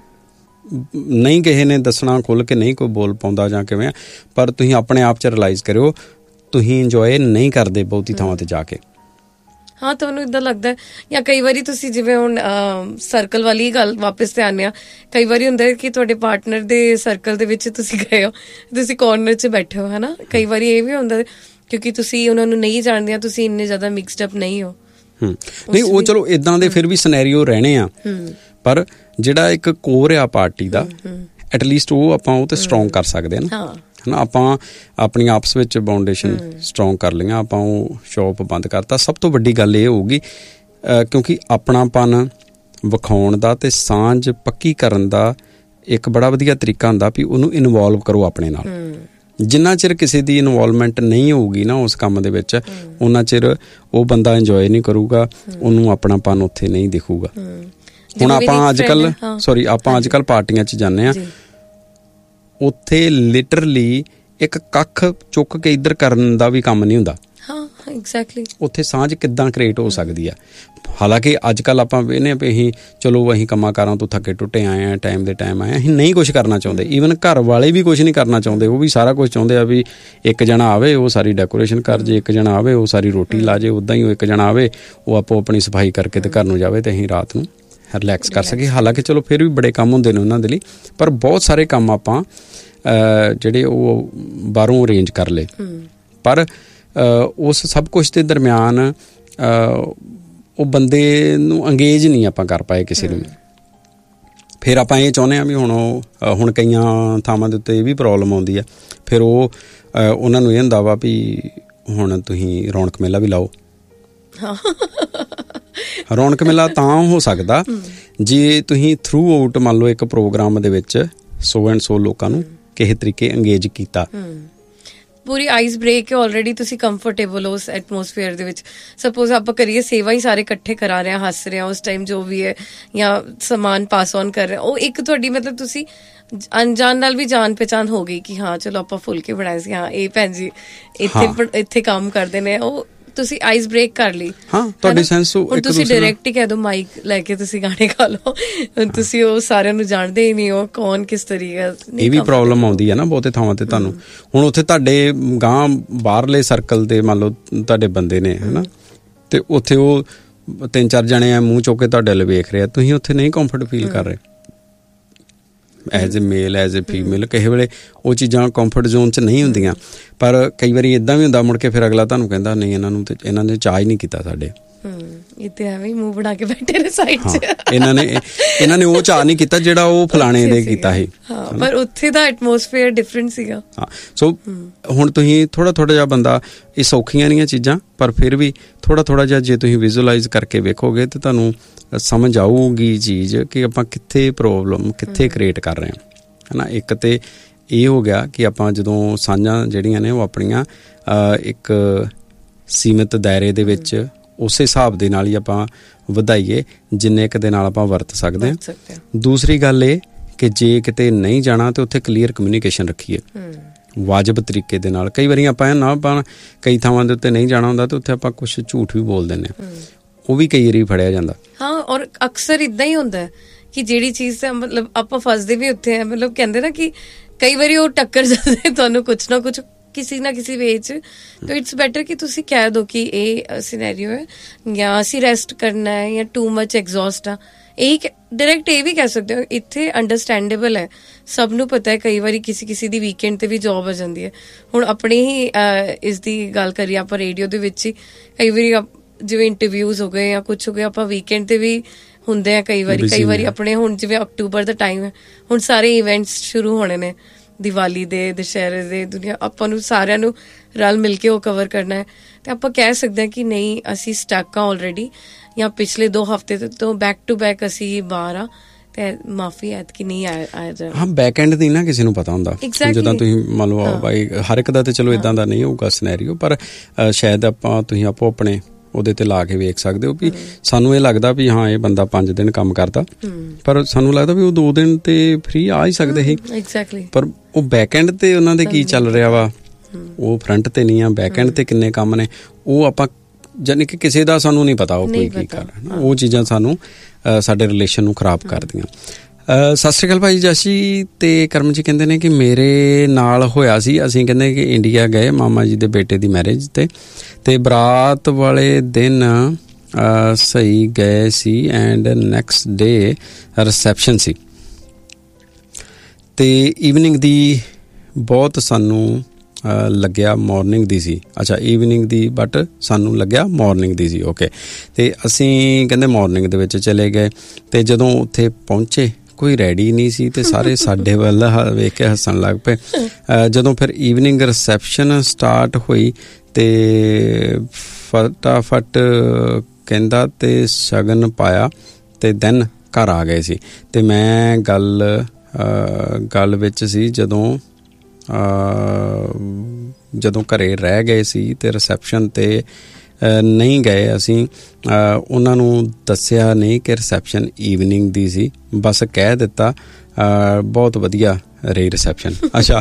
ਨਹੀਂ ਕਿਸੇ ਨੇ ਦੱਸਣਾ ਖੁੱਲ੍ਹ ਕੇ ਨਹੀਂ ਕੋਈ ਬੋਲ ਪਾਉਂਦਾ ਜਾਂ ਕਿਵੇਂ, ਪਰ ਤੁਸੀਂ ਆਪਣੇ ਆਪ 'ਚ ਰਿਲਾਈਜ਼ ਕਰਿਓ ਤੁਸੀਂ ਇੰਜੋਏ ਨਹੀਂ ਕਰਦੇ ਬਹੁਤੀ ਥਾਵਾਂ 'ਤੇ ਜਾ ਕੇ। ਹਾਂ, ਤੁਹਾਨੂੰ ਇੱਦਾਂ ਲੱਗਦਾ, ਜਾਂ ਕਈ ਵਾਰੀ ਤੁਸੀਂ ਜਿਵੇਂ ਹੁਣ ਸਰਕਲ ਵਾਲੀ ਗੱਲ ਵਾਪਸ 'ਤੇ ਆਉਂਦੇ ਹਾਂ, ਕਈ ਵਾਰੀ ਹੁੰਦਾ ਕਿ ਤੁਹਾਡੇ ਪਾਰਟਨਰ ਦੇ ਸਰਕਲ ਦੇ ਵਿੱਚ ਤੁਸੀਂ ਗਏ ਹੋ, ਤੁਸੀਂ ਕੋਰਨਰ 'ਚ ਬੈਠੇ ਹੋ, ਹੈ ਨਾ। ਕਈ ਵਾਰੀ ਇਹ ਵੀ ਹੁੰਦਾ ਕਿਉਂਕਿ ਤੁਸੀਂ ਉਹਨਾਂ ਨੂੰ ਨਹੀਂ ਜਾਣਦੇ, ਤੁਸੀਂ ਇੰਨੇ ਜ਼ਿਆਦਾ ਮਿਕਸਡ ਅਪ ਨਹੀਂ ਹੋ। ਨਹੀਂ, ਉਹ ਚਲੋ ਇੱਦਾਂ ਦੇ ਫਿਰ ਵੀ ਸਿਨੈਰੀਓ ਰਹਿਣੇ ਆ, ਪਰ ਜਿਹੜਾ ਇੱਕ ਕੋਰ ਆ ਪਾਰਟੀ ਦਾ ਐਟਲੀਸਟ ਉਹ ਆਪਾਂ ਉਹ ਤੇ ਸਟਰੋਂਗ ਕਰ ਸਕਦੇ ਹਾਂ ਨਾ, ਹੈ ਨਾ। ਆਪਾਂ ਆਪਣੀ ਆਪਸ ਵਿੱਚ ਬਾਉਂਡੇਸ਼ਨ ਸਟਰੋਂਗ ਕਰ ਲਈਆਂ, ਆਪਾਂ ਉਹ ਸ਼ੌਪ ਬੰਦ ਕਰਤਾ। ਸਭ ਤੋਂ ਵੱਡੀ ਗੱਲ ਇਹ ਹੋਊਗੀ ਕਿਉਂਕਿ ਆਪਣਾਪਨ ਵਿਖਾਉਣ ਦਾ ਤੇ ਸਾਂਝ ਪੱਕੀ ਕਰਨ ਦਾ ਇੱਕ ਬੜਾ ਵਧੀਆ ਤਰੀਕਾ ਹੁੰਦਾ ਵੀ ਉਹਨੂੰ ਇਨਵੋਲਵ ਕਰੋ ਆਪਣੇ ਨਾਲ। ਜਿੰਨਾ ਚਿਰ ਕਿਸੇ ਦੀ ਇਨਵੋਲਵਮੈਂਟ ਨਹੀਂ ਹੋਊਗੀ ਨਾ ਉਸ ਕੰਮ ਦੇ ਵਿੱਚ, ਉਹਨਾਂ ਚਿਰ ਉਹ ਬੰਦਾ ਇੰਜੋਏ ਨਹੀਂ ਕਰੂਗਾ, ਉਹਨੂੰ ਆਪਣਾਪਨ ਉੱਥੇ ਨਹੀਂ ਦਿਖੂਗਾ। ਹੁਣ ਆਪਾਂ ਅੱਜ ਕੱਲ੍ਹ ਸੋਰੀ ਆਪਾਂ ਅੱਜ ਕੱਲ੍ਹ ਪਾਰਟੀਆਂ 'ਚ ਜਾਂਦੇ ਹਾਂ, ਉੱਥੇ ਲਿਟਰਲੀ ਇੱਕ ਕੱਖ ਚੁੱਕ ਕੇ ਇੱਧਰ ਕਰਨ ਦਾ ਵੀ ਕੰਮ ਨਹੀਂ ਹੁੰਦਾ। ਹਾਂ, ਐਗਜ਼ੈਕਟਲੀ। ਉੱਥੇ ਸਾਂਝ ਕਿੱਦਾਂ ਕ੍ਰੀਏਟ ਹੋ ਸਕਦੀ ਆ? ਹਾਲਾਂਕਿ ਅੱਜ ਕੱਲ੍ਹ ਆਪਾਂ ਵੇਖਦੇ ਵੀ ਅਸੀਂ ਚਲੋ ਅਸੀਂ ਕੰਮਾਂ ਕਾਰਾਂ ਤੋਂ ਥੱਕੇ ਟੁੱਟੇ ਆਏ ਹਾਂ, ਟਾਈਮ ਦੇ ਟਾਈਮ ਆਏ, ਅਸੀਂ ਨਹੀਂ ਕੁਛ ਕਰਨਾ ਚਾਹੁੰਦੇ। ਈਵਨ ਘਰ ਵਾਲੇ ਵੀ ਕੁਛ ਨਹੀਂ ਕਰਨਾ ਚਾਹੁੰਦੇ, ਉਹ ਵੀ ਸਾਰਾ ਕੁਛ ਚਾਹੁੰਦੇ ਆ ਵੀ ਇੱਕ ਜਣਾ ਆਵੇ ਉਹ ਸਾਰੀ ਡੈਕੋਰੇਸ਼ਨ ਕਰ ਜੇ, ਇੱਕ ਜਣਾ ਆਵੇ ਉਹ ਸਾਰੀ ਰੋਟੀ ਲਾ ਜੇ, ਉੱਦਾਂ ਹੀ ਉਹ ਇੱਕ ਜਣਾ ਆਵੇ ਉਹ ਆਪੋ ਆਪਣੀ ਸਫਾਈ ਕਰਕੇ ਤੇ ਘਰ ਨੂੰ ਜਾਵੇ ਤੇ ਅਸੀਂ ਰਾਤ ਨੂੰ ਰਿਲੈਕਸ ਕਰ ਸਕੀਏ। ਹਾਲਾਂਕਿ ਚਲੋ ਫਿਰ ਵੀ ਬੜੇ ਕੰਮ ਹੁੰਦੇ ਨੇ ਉਹਨਾਂ ਦੇ ਲਈ, ਪਰ ਬਹੁਤ ਸਾਰੇ ਕੰਮ ਆਪਾਂ ਜਿਹੜੇ ਉਹ ਬਾਹਰੋਂ ਅਰੇਂਜ ਕਰ ਲਏ। ਪਰ ਉਸ ਸਭ ਕੁਛ ਦੇ ਦਰਮਿਆਨ ਉਹ ਬੰਦੇ ਨੂੰ ਅੰਗੇਜ ਨਹੀਂ ਆਪਾਂ ਕਰ ਪਾਏ ਕਿਸੇ ਨੂੰ। ਫਿਰ ਆਪਾਂ ਇਹ ਚਾਹੁੰਦੇ ਹਾਂ ਵੀ ਹੁਣ ਉਹ ਹੁਣ ਕਈਆਂ ਥਾਵਾਂ ਦੇ ਉੱਤੇ ਇਹ ਵੀ ਪ੍ਰੋਬਲਮ ਆਉਂਦੀ ਆ, ਫਿਰ ਉਹ ਉਹਨਾਂ ਨੂੰ ਇਹ ਹੁੰਦਾ ਵਾ ਵੀ ਹੁਣ ਤੁਸੀਂ ਰੌਣਕ ਮੇਲਾ ਵੀ ਲਾਓ। ਰੌਣਕ ਮੇਲਾ ਤਾਂ ਹੋ ਸਕਦਾ ਜੇ ਤੁਸੀਂ ਥਰੂ ਆਊਟ ਮੰਨ ਲਓ ਇੱਕ ਪ੍ਰੋਗਰਾਮ ਦੇ ਵਿੱਚ ਸੋ ਐਂਡ ਸੋ ਲੋਕਾਂ ਨੂੰ ਕਿਸੇ ਤਰੀਕੇ ਅੰਗੇਜ ਕੀਤਾ, ਪੂਰੀ ਆਈਸ ਬ੍ਰੇਕ ਹੈ, ਆਲਰੇਡੀ ਤੁਸੀਂ ਕੰਫਰਟੇਬਲ ਹੋ ਉਸ ਐਟਮੋਸਫੇਅਰ ਦੇ ਵਿੱਚ। ਸਪੋਜ਼ ਆਪਾਂ ਕਰੀਏ ਸੇਵਾ ਹੀ ਸਾਰੇ ਇਕੱਠੇ ਕਰਾ ਰਹੇ ਹਾਂ, ਹੱਸ ਰਹੇ ਹਾਂ ਉਸ ਟਾਈਮ ਜੋ ਵੀ ਹੈ, ਜਾਂ ਸਮਾਨ ਪਾਸ ਔਨ ਕਰ ਰਹੇ, ਉਹ ਇੱਕ ਤੁਹਾਡੀ ਮਤਲਬ ਤੁਸੀਂ ਅਣਜਾਣ ਨਾਲ ਵੀ ਜਾਣ ਪਹਿਚਾਣ ਹੋ ਗਈ ਕਿ ਹਾਂ ਚਲੋ ਆਪਾਂ ਫੁਲਕੇ ਬਣਾਏ ਸੀ, ਹਾਂ ਇਹ ਭੈਣ ਜੀ ਇੱਥੇ ਇੱਥੇ ਕੰਮ ਕਰਦੇ ਨੇ, ਉਹ ਤੁਸੀਂ ਆਈਸ ਬ੍ਰੇਕ ਕਰ ਲਈ। ਹਾਂ, ਤੁਹਾਡੀ ਸੈਂਸ ਹੁਣ ਤੁਸੀਂ ਡਾਇਰੈਕਟ ਹੀ ਕਹਿ ਦਿਓ ਮਾਈਕ ਲੈ ਕੇ ਤੁਸੀਂ ਗਾਣੇ ਗਾ ਲਓ, ਤੁਸੀਂ ਉਹ ਸਾਰਿਆਂ ਨੂੰ ਜਾਣਦੇ ਹੀ ਨਹੀਂ ਹੋ ਕੌਣ ਕਿਸ ਤਰੀਕੇ। ਇਹ ਵੀ ਪ੍ਰੋਬਲਮ ਆਉਂਦੀ ਹੈ ਨਾ ਬਹੁਤੇ ਥਾਵਾਂ ਤੇ ਤੁਹਾਨੂੰ। ਹੁਣ ਉੱਥੇ ਤੁਹਾਡੇ ਗਾਂ ਬਾਹਰਲੇ ਸਰਕਲ ਦੇ ਮੰਨ ਲਓ ਤੁਹਾਡੇ ਬੰਦੇ ਨੇ, ਹੈ ਨਾ, ਤੇ ਉੱਥੇ ਉਹ ਤਿੰਨ ਚਾਰ ਜਣੇ ਆ ਮੂੰਹ ਚੁੱਕ ਕੇ ਤੁਹਾਡੇ ਵੱਲ ਵੇਖ ਰਹੇ ਆ, ਤੁਸੀਂ ਉੱਥੇ ਨਹੀਂ ਕੰਫਰਟ ਫੀਲ ਕਰ ਰਹੇ, as a male as a female. ਕਿਸੇ ਵੇਲੇ ਉਹ ਚੀਜ਼ਾਂ ਕੰਫਰਟ ਜ਼ੋਨ 'ਚ ਨਹੀਂ ਹੁੰਦੀਆਂ, ਪਰ ਕਈ ਵਾਰੀ ਇੱਦਾਂ ਵੀ ਹੁੰਦਾ ਮੁੜ ਕੇ ਫਿਰ ਅਗਲਾ ਤੁਹਾਨੂੰ ਕਹਿੰਦਾ ਨਹੀਂ ਇਹਨਾਂ ਨੂੰ ਤੇ ਇਹਨਾਂ ਨੇ ਚਾਅ ਹੀ ਨਹੀਂ ਕੀਤਾ ਸਾਡੇ। ਇਹ ਤੇ ਐਵੇਂ ਮੂੰਹ ਬਣਾ ਕੇ ਬੈਠੇ ਨੇ ਸਾਈਡ 'ਚ। ਇਹਨਾਂ ਨੇ ਇਹਨਾਂ ਨੇ ਉਹ ਚਾਅ ਨਹੀਂ ਕੀਤਾ ਜਿਹੜਾ ਉਹ ਫਲਾਣੇ ਦੇ ਕੀਤਾ ਸੀ। ਹਾਂ, ਪਰ ਉੱਥੇ ਦਾ ਐਟਮੋਸਫੇਅਰ ਡਿਫਰੈਂਟ ਸੀਗਾ। ਹਾਂ, ਸੋ ਹੁਣ ਤੁਸੀਂ ਥੋੜਾ ਥੋੜਾ ਜਿਹਾ ਬੰਦਾ, ਇਹ ਸੌਖੀਆਂ ਨਹੀਂ ਚੀਜ਼ਾਂ, ਪਰ ਫਿਰ ਵੀ ਥੋੜਾ ਥੋੜਾ ਜਿਹਾ ਜੇ ਤੁਸੀਂ ਵਿਜ਼ੂਅਲਾਈਜ਼ ਕਰਕੇ ਵੇਖੋਗੇ ਤੇ ਤੁਹਾਨੂੰ ਸਮਝ ਆਊਗੀ ਚੀਜ਼ ਕਿ ਆਪਾਂ ਕਿੱਥੇ ਪ੍ਰੋਬਲਮ ਕਿੱਥੇ ਕ੍ਰੀਏਟ ਕਰ ਰਹੇ ਹਾਂ, ਹੈ ਨਾ। ਇੱਕ ਤੇ ਇਹ ਹੋ ਗਿਆ ਕਿ ਆਪਾਂ ਜਦੋਂ ਸਾਂਝਾਂ ਜਿਹੜੀਆਂ ਨੇ ਉਹ ਆਪਣੀਆਂ ਇੱਕ ਸੀਮਿਤ ਦਾਇਰੇ ਦੇ ਵਿੱਚ ਉਸੇ ਹਿਸਾਬ ਦੇ ਨਾਲ ਹੀ ਆਪਾਂ ਵਧਾਈਏ ਜਿੰਨੇ ਕੁ ਦੇ ਨਾਲ ਆਪਾਂ ਵਰਤ ਸਕਦੇ ਹਾਂ। ਦੂਸਰੀ ਗੱਲ ਇਹ ਕਿ ਜੇ ਕਿਤੇ ਨਹੀਂ ਜਾਣਾ ਤਾਂ ਉੱਥੇ ਕਲੀਅਰ ਕਮਿਊਨੀਕੇਸ਼ਨ ਰੱਖੀਏ ਵਾਜਬ ਤਰੀਕੇ ਦੇ ਨਾਲ। ਕਈ ਵਾਰੀ ਆਪਾਂ ਨਾ ਆਪਾਂ ਕਈ ਥਾਵਾਂ ਦੇ ਉੱਤੇ ਨਹੀਂ ਜਾਣਾ ਹੁੰਦਾ ਤੇ ਉੱਥੇ ਆਪਾਂ ਕੁਛ ਝੂਠ ਵੀ ਬੋਲ ਦਿੰਦੇ ਹਾਂ, ਉਹ ਵੀ ਕਈ ਵਾਰੀ ਫੜਿਆ ਜਾਂਦਾ। ਹਾਂ, ਔਰ ਅਕਸਰ ਇੱਦਾਂ ਹੀ ਹੁੰਦਾ ਕਿ ਜਿਹੜੀ ਚੀਜ਼ ਤੇ ਮਤਲਬ ਆਪਾਂ ਫਸਦੇ ਵੀ ਉੱਥੇ ਆ। ਮਤਲਬ ਕਹਿੰਦੇ ਨਾ ਕਿ ਕਈ ਵਾਰੀ ਉਹ ਟੱਕਰ ਜਾਂਦੇ ਤੁਹਾਨੂੰ ਕੁਛ ਨਾ ਕੁਛ ਕਿਸੇ ਨਾ ਕਿਸੇ ਵੇ 'ਚ। ਤਾਂ ਇਟਸ ਬੈਟਰ ਕਿ ਤੁਸੀਂ ਕਹਿ ਦਿਓ ਕਿ ਇਹ ਸਿਨੈਰੀਓ ਹੈ, ਜਾਂ ਅਸੀਂ ਰੈਸਟ ਕਰਨਾ ਹੈ, ਜਾਂ ਟੂ ਮਚ ਐਗਜ਼ੌਸਟ ਆ। ਇਹ ਡਾਇਰੈਕਟ ਇਹ ਵੀ ਕਹਿ ਸਕਦੇ ਹੋ। ਇੱਥੇ ਅੰਡਰਸਟੈਂਡੇਬਲ ਹੈ, ਸਭ ਨੂੰ ਪਤਾ ਹੈ। ਕਈ ਵਾਰੀ ਕਿਸੇ ਕਿਸੇ ਦੀ ਵੀਕਐਂਡ ਤੇ ਵੀ ਜੋਬ ਆ ਜਾਂਦੀ ਹੈ। ਹੁਣ ਆਪਣੇ ਹੀ ਇਸ ਦੀ ਗੱਲ ਕਰੀਏ ਆਪਾਂ ਰੇਡੀਓ ਦੇ ਵਿੱਚ ਹੀ, ਕਈ ਵਾਰੀ ਜਿਵੇਂ ਇੰਟਰਵਿਊਜ਼ ਹੋ ਗਏ ਜਾਂ ਕੁਛ ਹੋ ਗਿਆ, ਆਪਾਂ ਵੀਕਐਂਡ ਤੇ ਵੀ ਹੁੰਦੇ ਆ ਕਈ ਵਾਰੀ। ਕਈ ਵਾਰੀ ਆਪਣੇ ਹੁਣ ਜਿਵੇਂ ਅਕਤੂਬਰ ਦਾ ਟਾਈਮ ਹੈ, ਹੁਣ ਸਾਰੇ ਇਵੈਂਟਸ ਸ਼ੁਰੂ ਹੋਣੇ ਨੇ, ਦੀਵਾਲੀ ਦੇ, ਦੁਸ਼ਹਿਰੇ ਦੇ, ਦੁਨੀਆ, ਆਪਾਂ ਨੂੰ ਸਾਰਿਆਂ ਨੂੰ ਰਲ ਮਿਲ ਕੇ ਉਹ ਕਵਰ ਕਰਨਾ ਹੈ। ਤੇ ਆਪਾਂ ਕਹਿ ਸਕਦੇ ਹਾਂ ਕਿ ਨਹੀਂ ਅਸੀਂ ਸਟਕ ਆ ਆਲਰੇਡੀ, ਜਾਂ ਪਿਛਲੇ ਦੋ ਹਫ਼ਤੇ ਤੋਂ ਬੈਕ ਟੂ ਬੈਕ ਅਸੀਂ ਬਾਹਰ ਆ, ਤੇ ਮਾਫੀ ਐਤਕੀ ਨਹੀਂ ਆਇਆ ਜਾ। ਹਾਂ, ਬੈਕ ਐਂਡ ਦੀ ਨਾ ਕਿਸੇ ਨੂੰ ਪਤਾ ਹੁੰਦਾ, ਜਿੱਦਾਂ ਤੁਸੀਂ ਮੰਨ ਲਓ ਬਾਈ ਹਰ ਇੱਕ ਦਾ ਤੇ ਚਲੋ ਇਦਾਂ ਦਾ ਨਹੀਂ ਹੋਊਗਾ ਸਿਨੈਰੀਓ, ਪਰ ਸ਼ਾਇਦ ਆਪਾਂ ਤੁਸੀਂ ਆਪੋ ਆਪਣੇ ਉਹਦੇ ਤੇ ਲਾ ਕੇ ਵੇਖ ਸਕਦੇ ਹੋ ਵੀ ਸਾਨੂੰ ਇਹ ਲੱਗਦਾ ਵੀ ਹਾਂ ਇਹ ਬੰਦਾ ਪੰਜ ਦਿਨ ਕੰਮ ਕਰਦਾ, ਪਰ ਸਾਨੂੰ ਲੱਗਦਾ ਵੀ ਉਹ ਦੋ ਦਿਨ ਤੇ ਫ੍ਰੀ ਆ ਹੀ ਸਕਦੇ ਸੀ। ਐਗਜ਼ੈਕਟਲੀ। ਪਰ ਉਹ ਬੈਕ ਐਂਡ ਤੇ ਉਹਨਾਂ ਦੇ ਕੀ ਚੱਲ ਰਿਹਾ ਵਾ, ਉਹ ਫਰੰਟ ਤੇ ਨਹੀਂ ਆ, ਬੈਕ ਐਂਡ ਤੇ ਕਿੰਨੇ ਕੰਮ ਨੇ ਉਹ ਆਪਾਂ ਜਾਨੀ ਕਿ ਕਿਸੇ ਦਾ ਸਾਨੂੰ ਨਹੀਂ ਪਤਾ ਉਹ ਕੋਈ ਕੀ ਕਰ ਰਿਹਾ। ਉਹ ਚੀਜ਼ਾਂ ਸਾਨੂੰ ਸਾਡੇ ਰਿਲੇਸ਼ਨ ਨੂੰ ਖਰਾਬ ਕਰਦੀਆਂ। ਸਤਿ ਸ਼੍ਰੀ ਅਕਾਲ ਭਾਈ ਜਸ਼ੀ ਤੇ ਕਰਮ ਜੀ ਕਹਿੰਦੇ ਨੇ ਕਿ ਮੇਰੇ ਨਾਲ ਹੋਇਆ ਸੀ, ਅਸੀਂ ਕਹਿੰਦੇ ਕਿ ਇੰਡੀਆ ਗਏ ਮਾਮਾ ਜੀ ਦੇ ਬੇਟੇ ਦੀ ਮੈਰਿਜ ਤੇ ਤੇ ਬਰਾਤ ਵਾਲੇ ਦਿਨ ਸਹੀ ਗਏ ਸੀ ਐਂਡ ਨੈਕਸਟ ਡੇ ਰਿਸੈਪਸ਼ਨ ਸੀ ਤੇ ਈਵਨਿੰਗ ਦੀ ਬਹੁਤ ਸਾਨੂੰ ਲੱਗਿਆ ਮਾਰਨਿੰਗ ਦੀ ਸੀ। ਅੱਛਾ, ਈਵਨਿੰਗ ਦੀ ਬਟ ਸਾਨੂੰ ਲੱਗਿਆ ਮਾਰਨਿੰਗ ਦੀ ਸੀ। ਓਕੇ, ਤੇ ਅਸੀਂ ਕਹਿੰਦੇ ਮਾਰਨਿੰਗ ਦੇ ਵਿੱਚ ਚਲੇ ਗਏ ਤੇ ਜਦੋਂ ਉੱਥੇ ਪਹੁੰਚੇ ਕੋਈ ਰੈਡੀ ਨਹੀਂ ਸੀ ਤੇ ਸਾਰੇ ਸਾਡੇ ਵੱਲ ਵੇਖ ਕੇ ਹੱਸਣ ਲੱਗ ਪਏ। ਜਦੋਂ ਫਿਰ ਈਵਨਿੰਗ ਰਿਸੈਪਸ਼ਨ ਸਟਾਰਟ ਹੋਈ ਤੇ ਫਟਾਫਟ ਕਹਿੰਦਾ ਤੇ ਸ਼ਗਨ ਪਾਇਆ ਤੇ ਦੈਨ ਘਰ ਆ ਗਏ ਸੀ। ਤੇ ਮੈਂ ਗੱਲ ਗੱਲ ਵਿੱਚ ਸੀ ਜਦੋਂ ਜਦੋਂ ਘਰੇ ਰਹਿ ਗਏ ਸੀ ਤੇ ਰਿਸੈਪਸ਼ਨ ਤੇ ਨਹੀਂ ਗਏ ਅਸੀਂ। ਉਹਨਾਂ ਨੂੰ ਦੱਸਿਆ ਨਹੀਂ ਕਿ ਰਿਸੈਪਸ਼ਨ ਈਵਨਿੰਗ ਦੀ ਸੀ, ਬਸ ਕਹਿ ਦਿੱਤਾ ਬਹੁਤ ਵਧੀਆ ਰਹੀ ਰਿਸੈਪਸ਼ਨ। ਅੱਛਾ,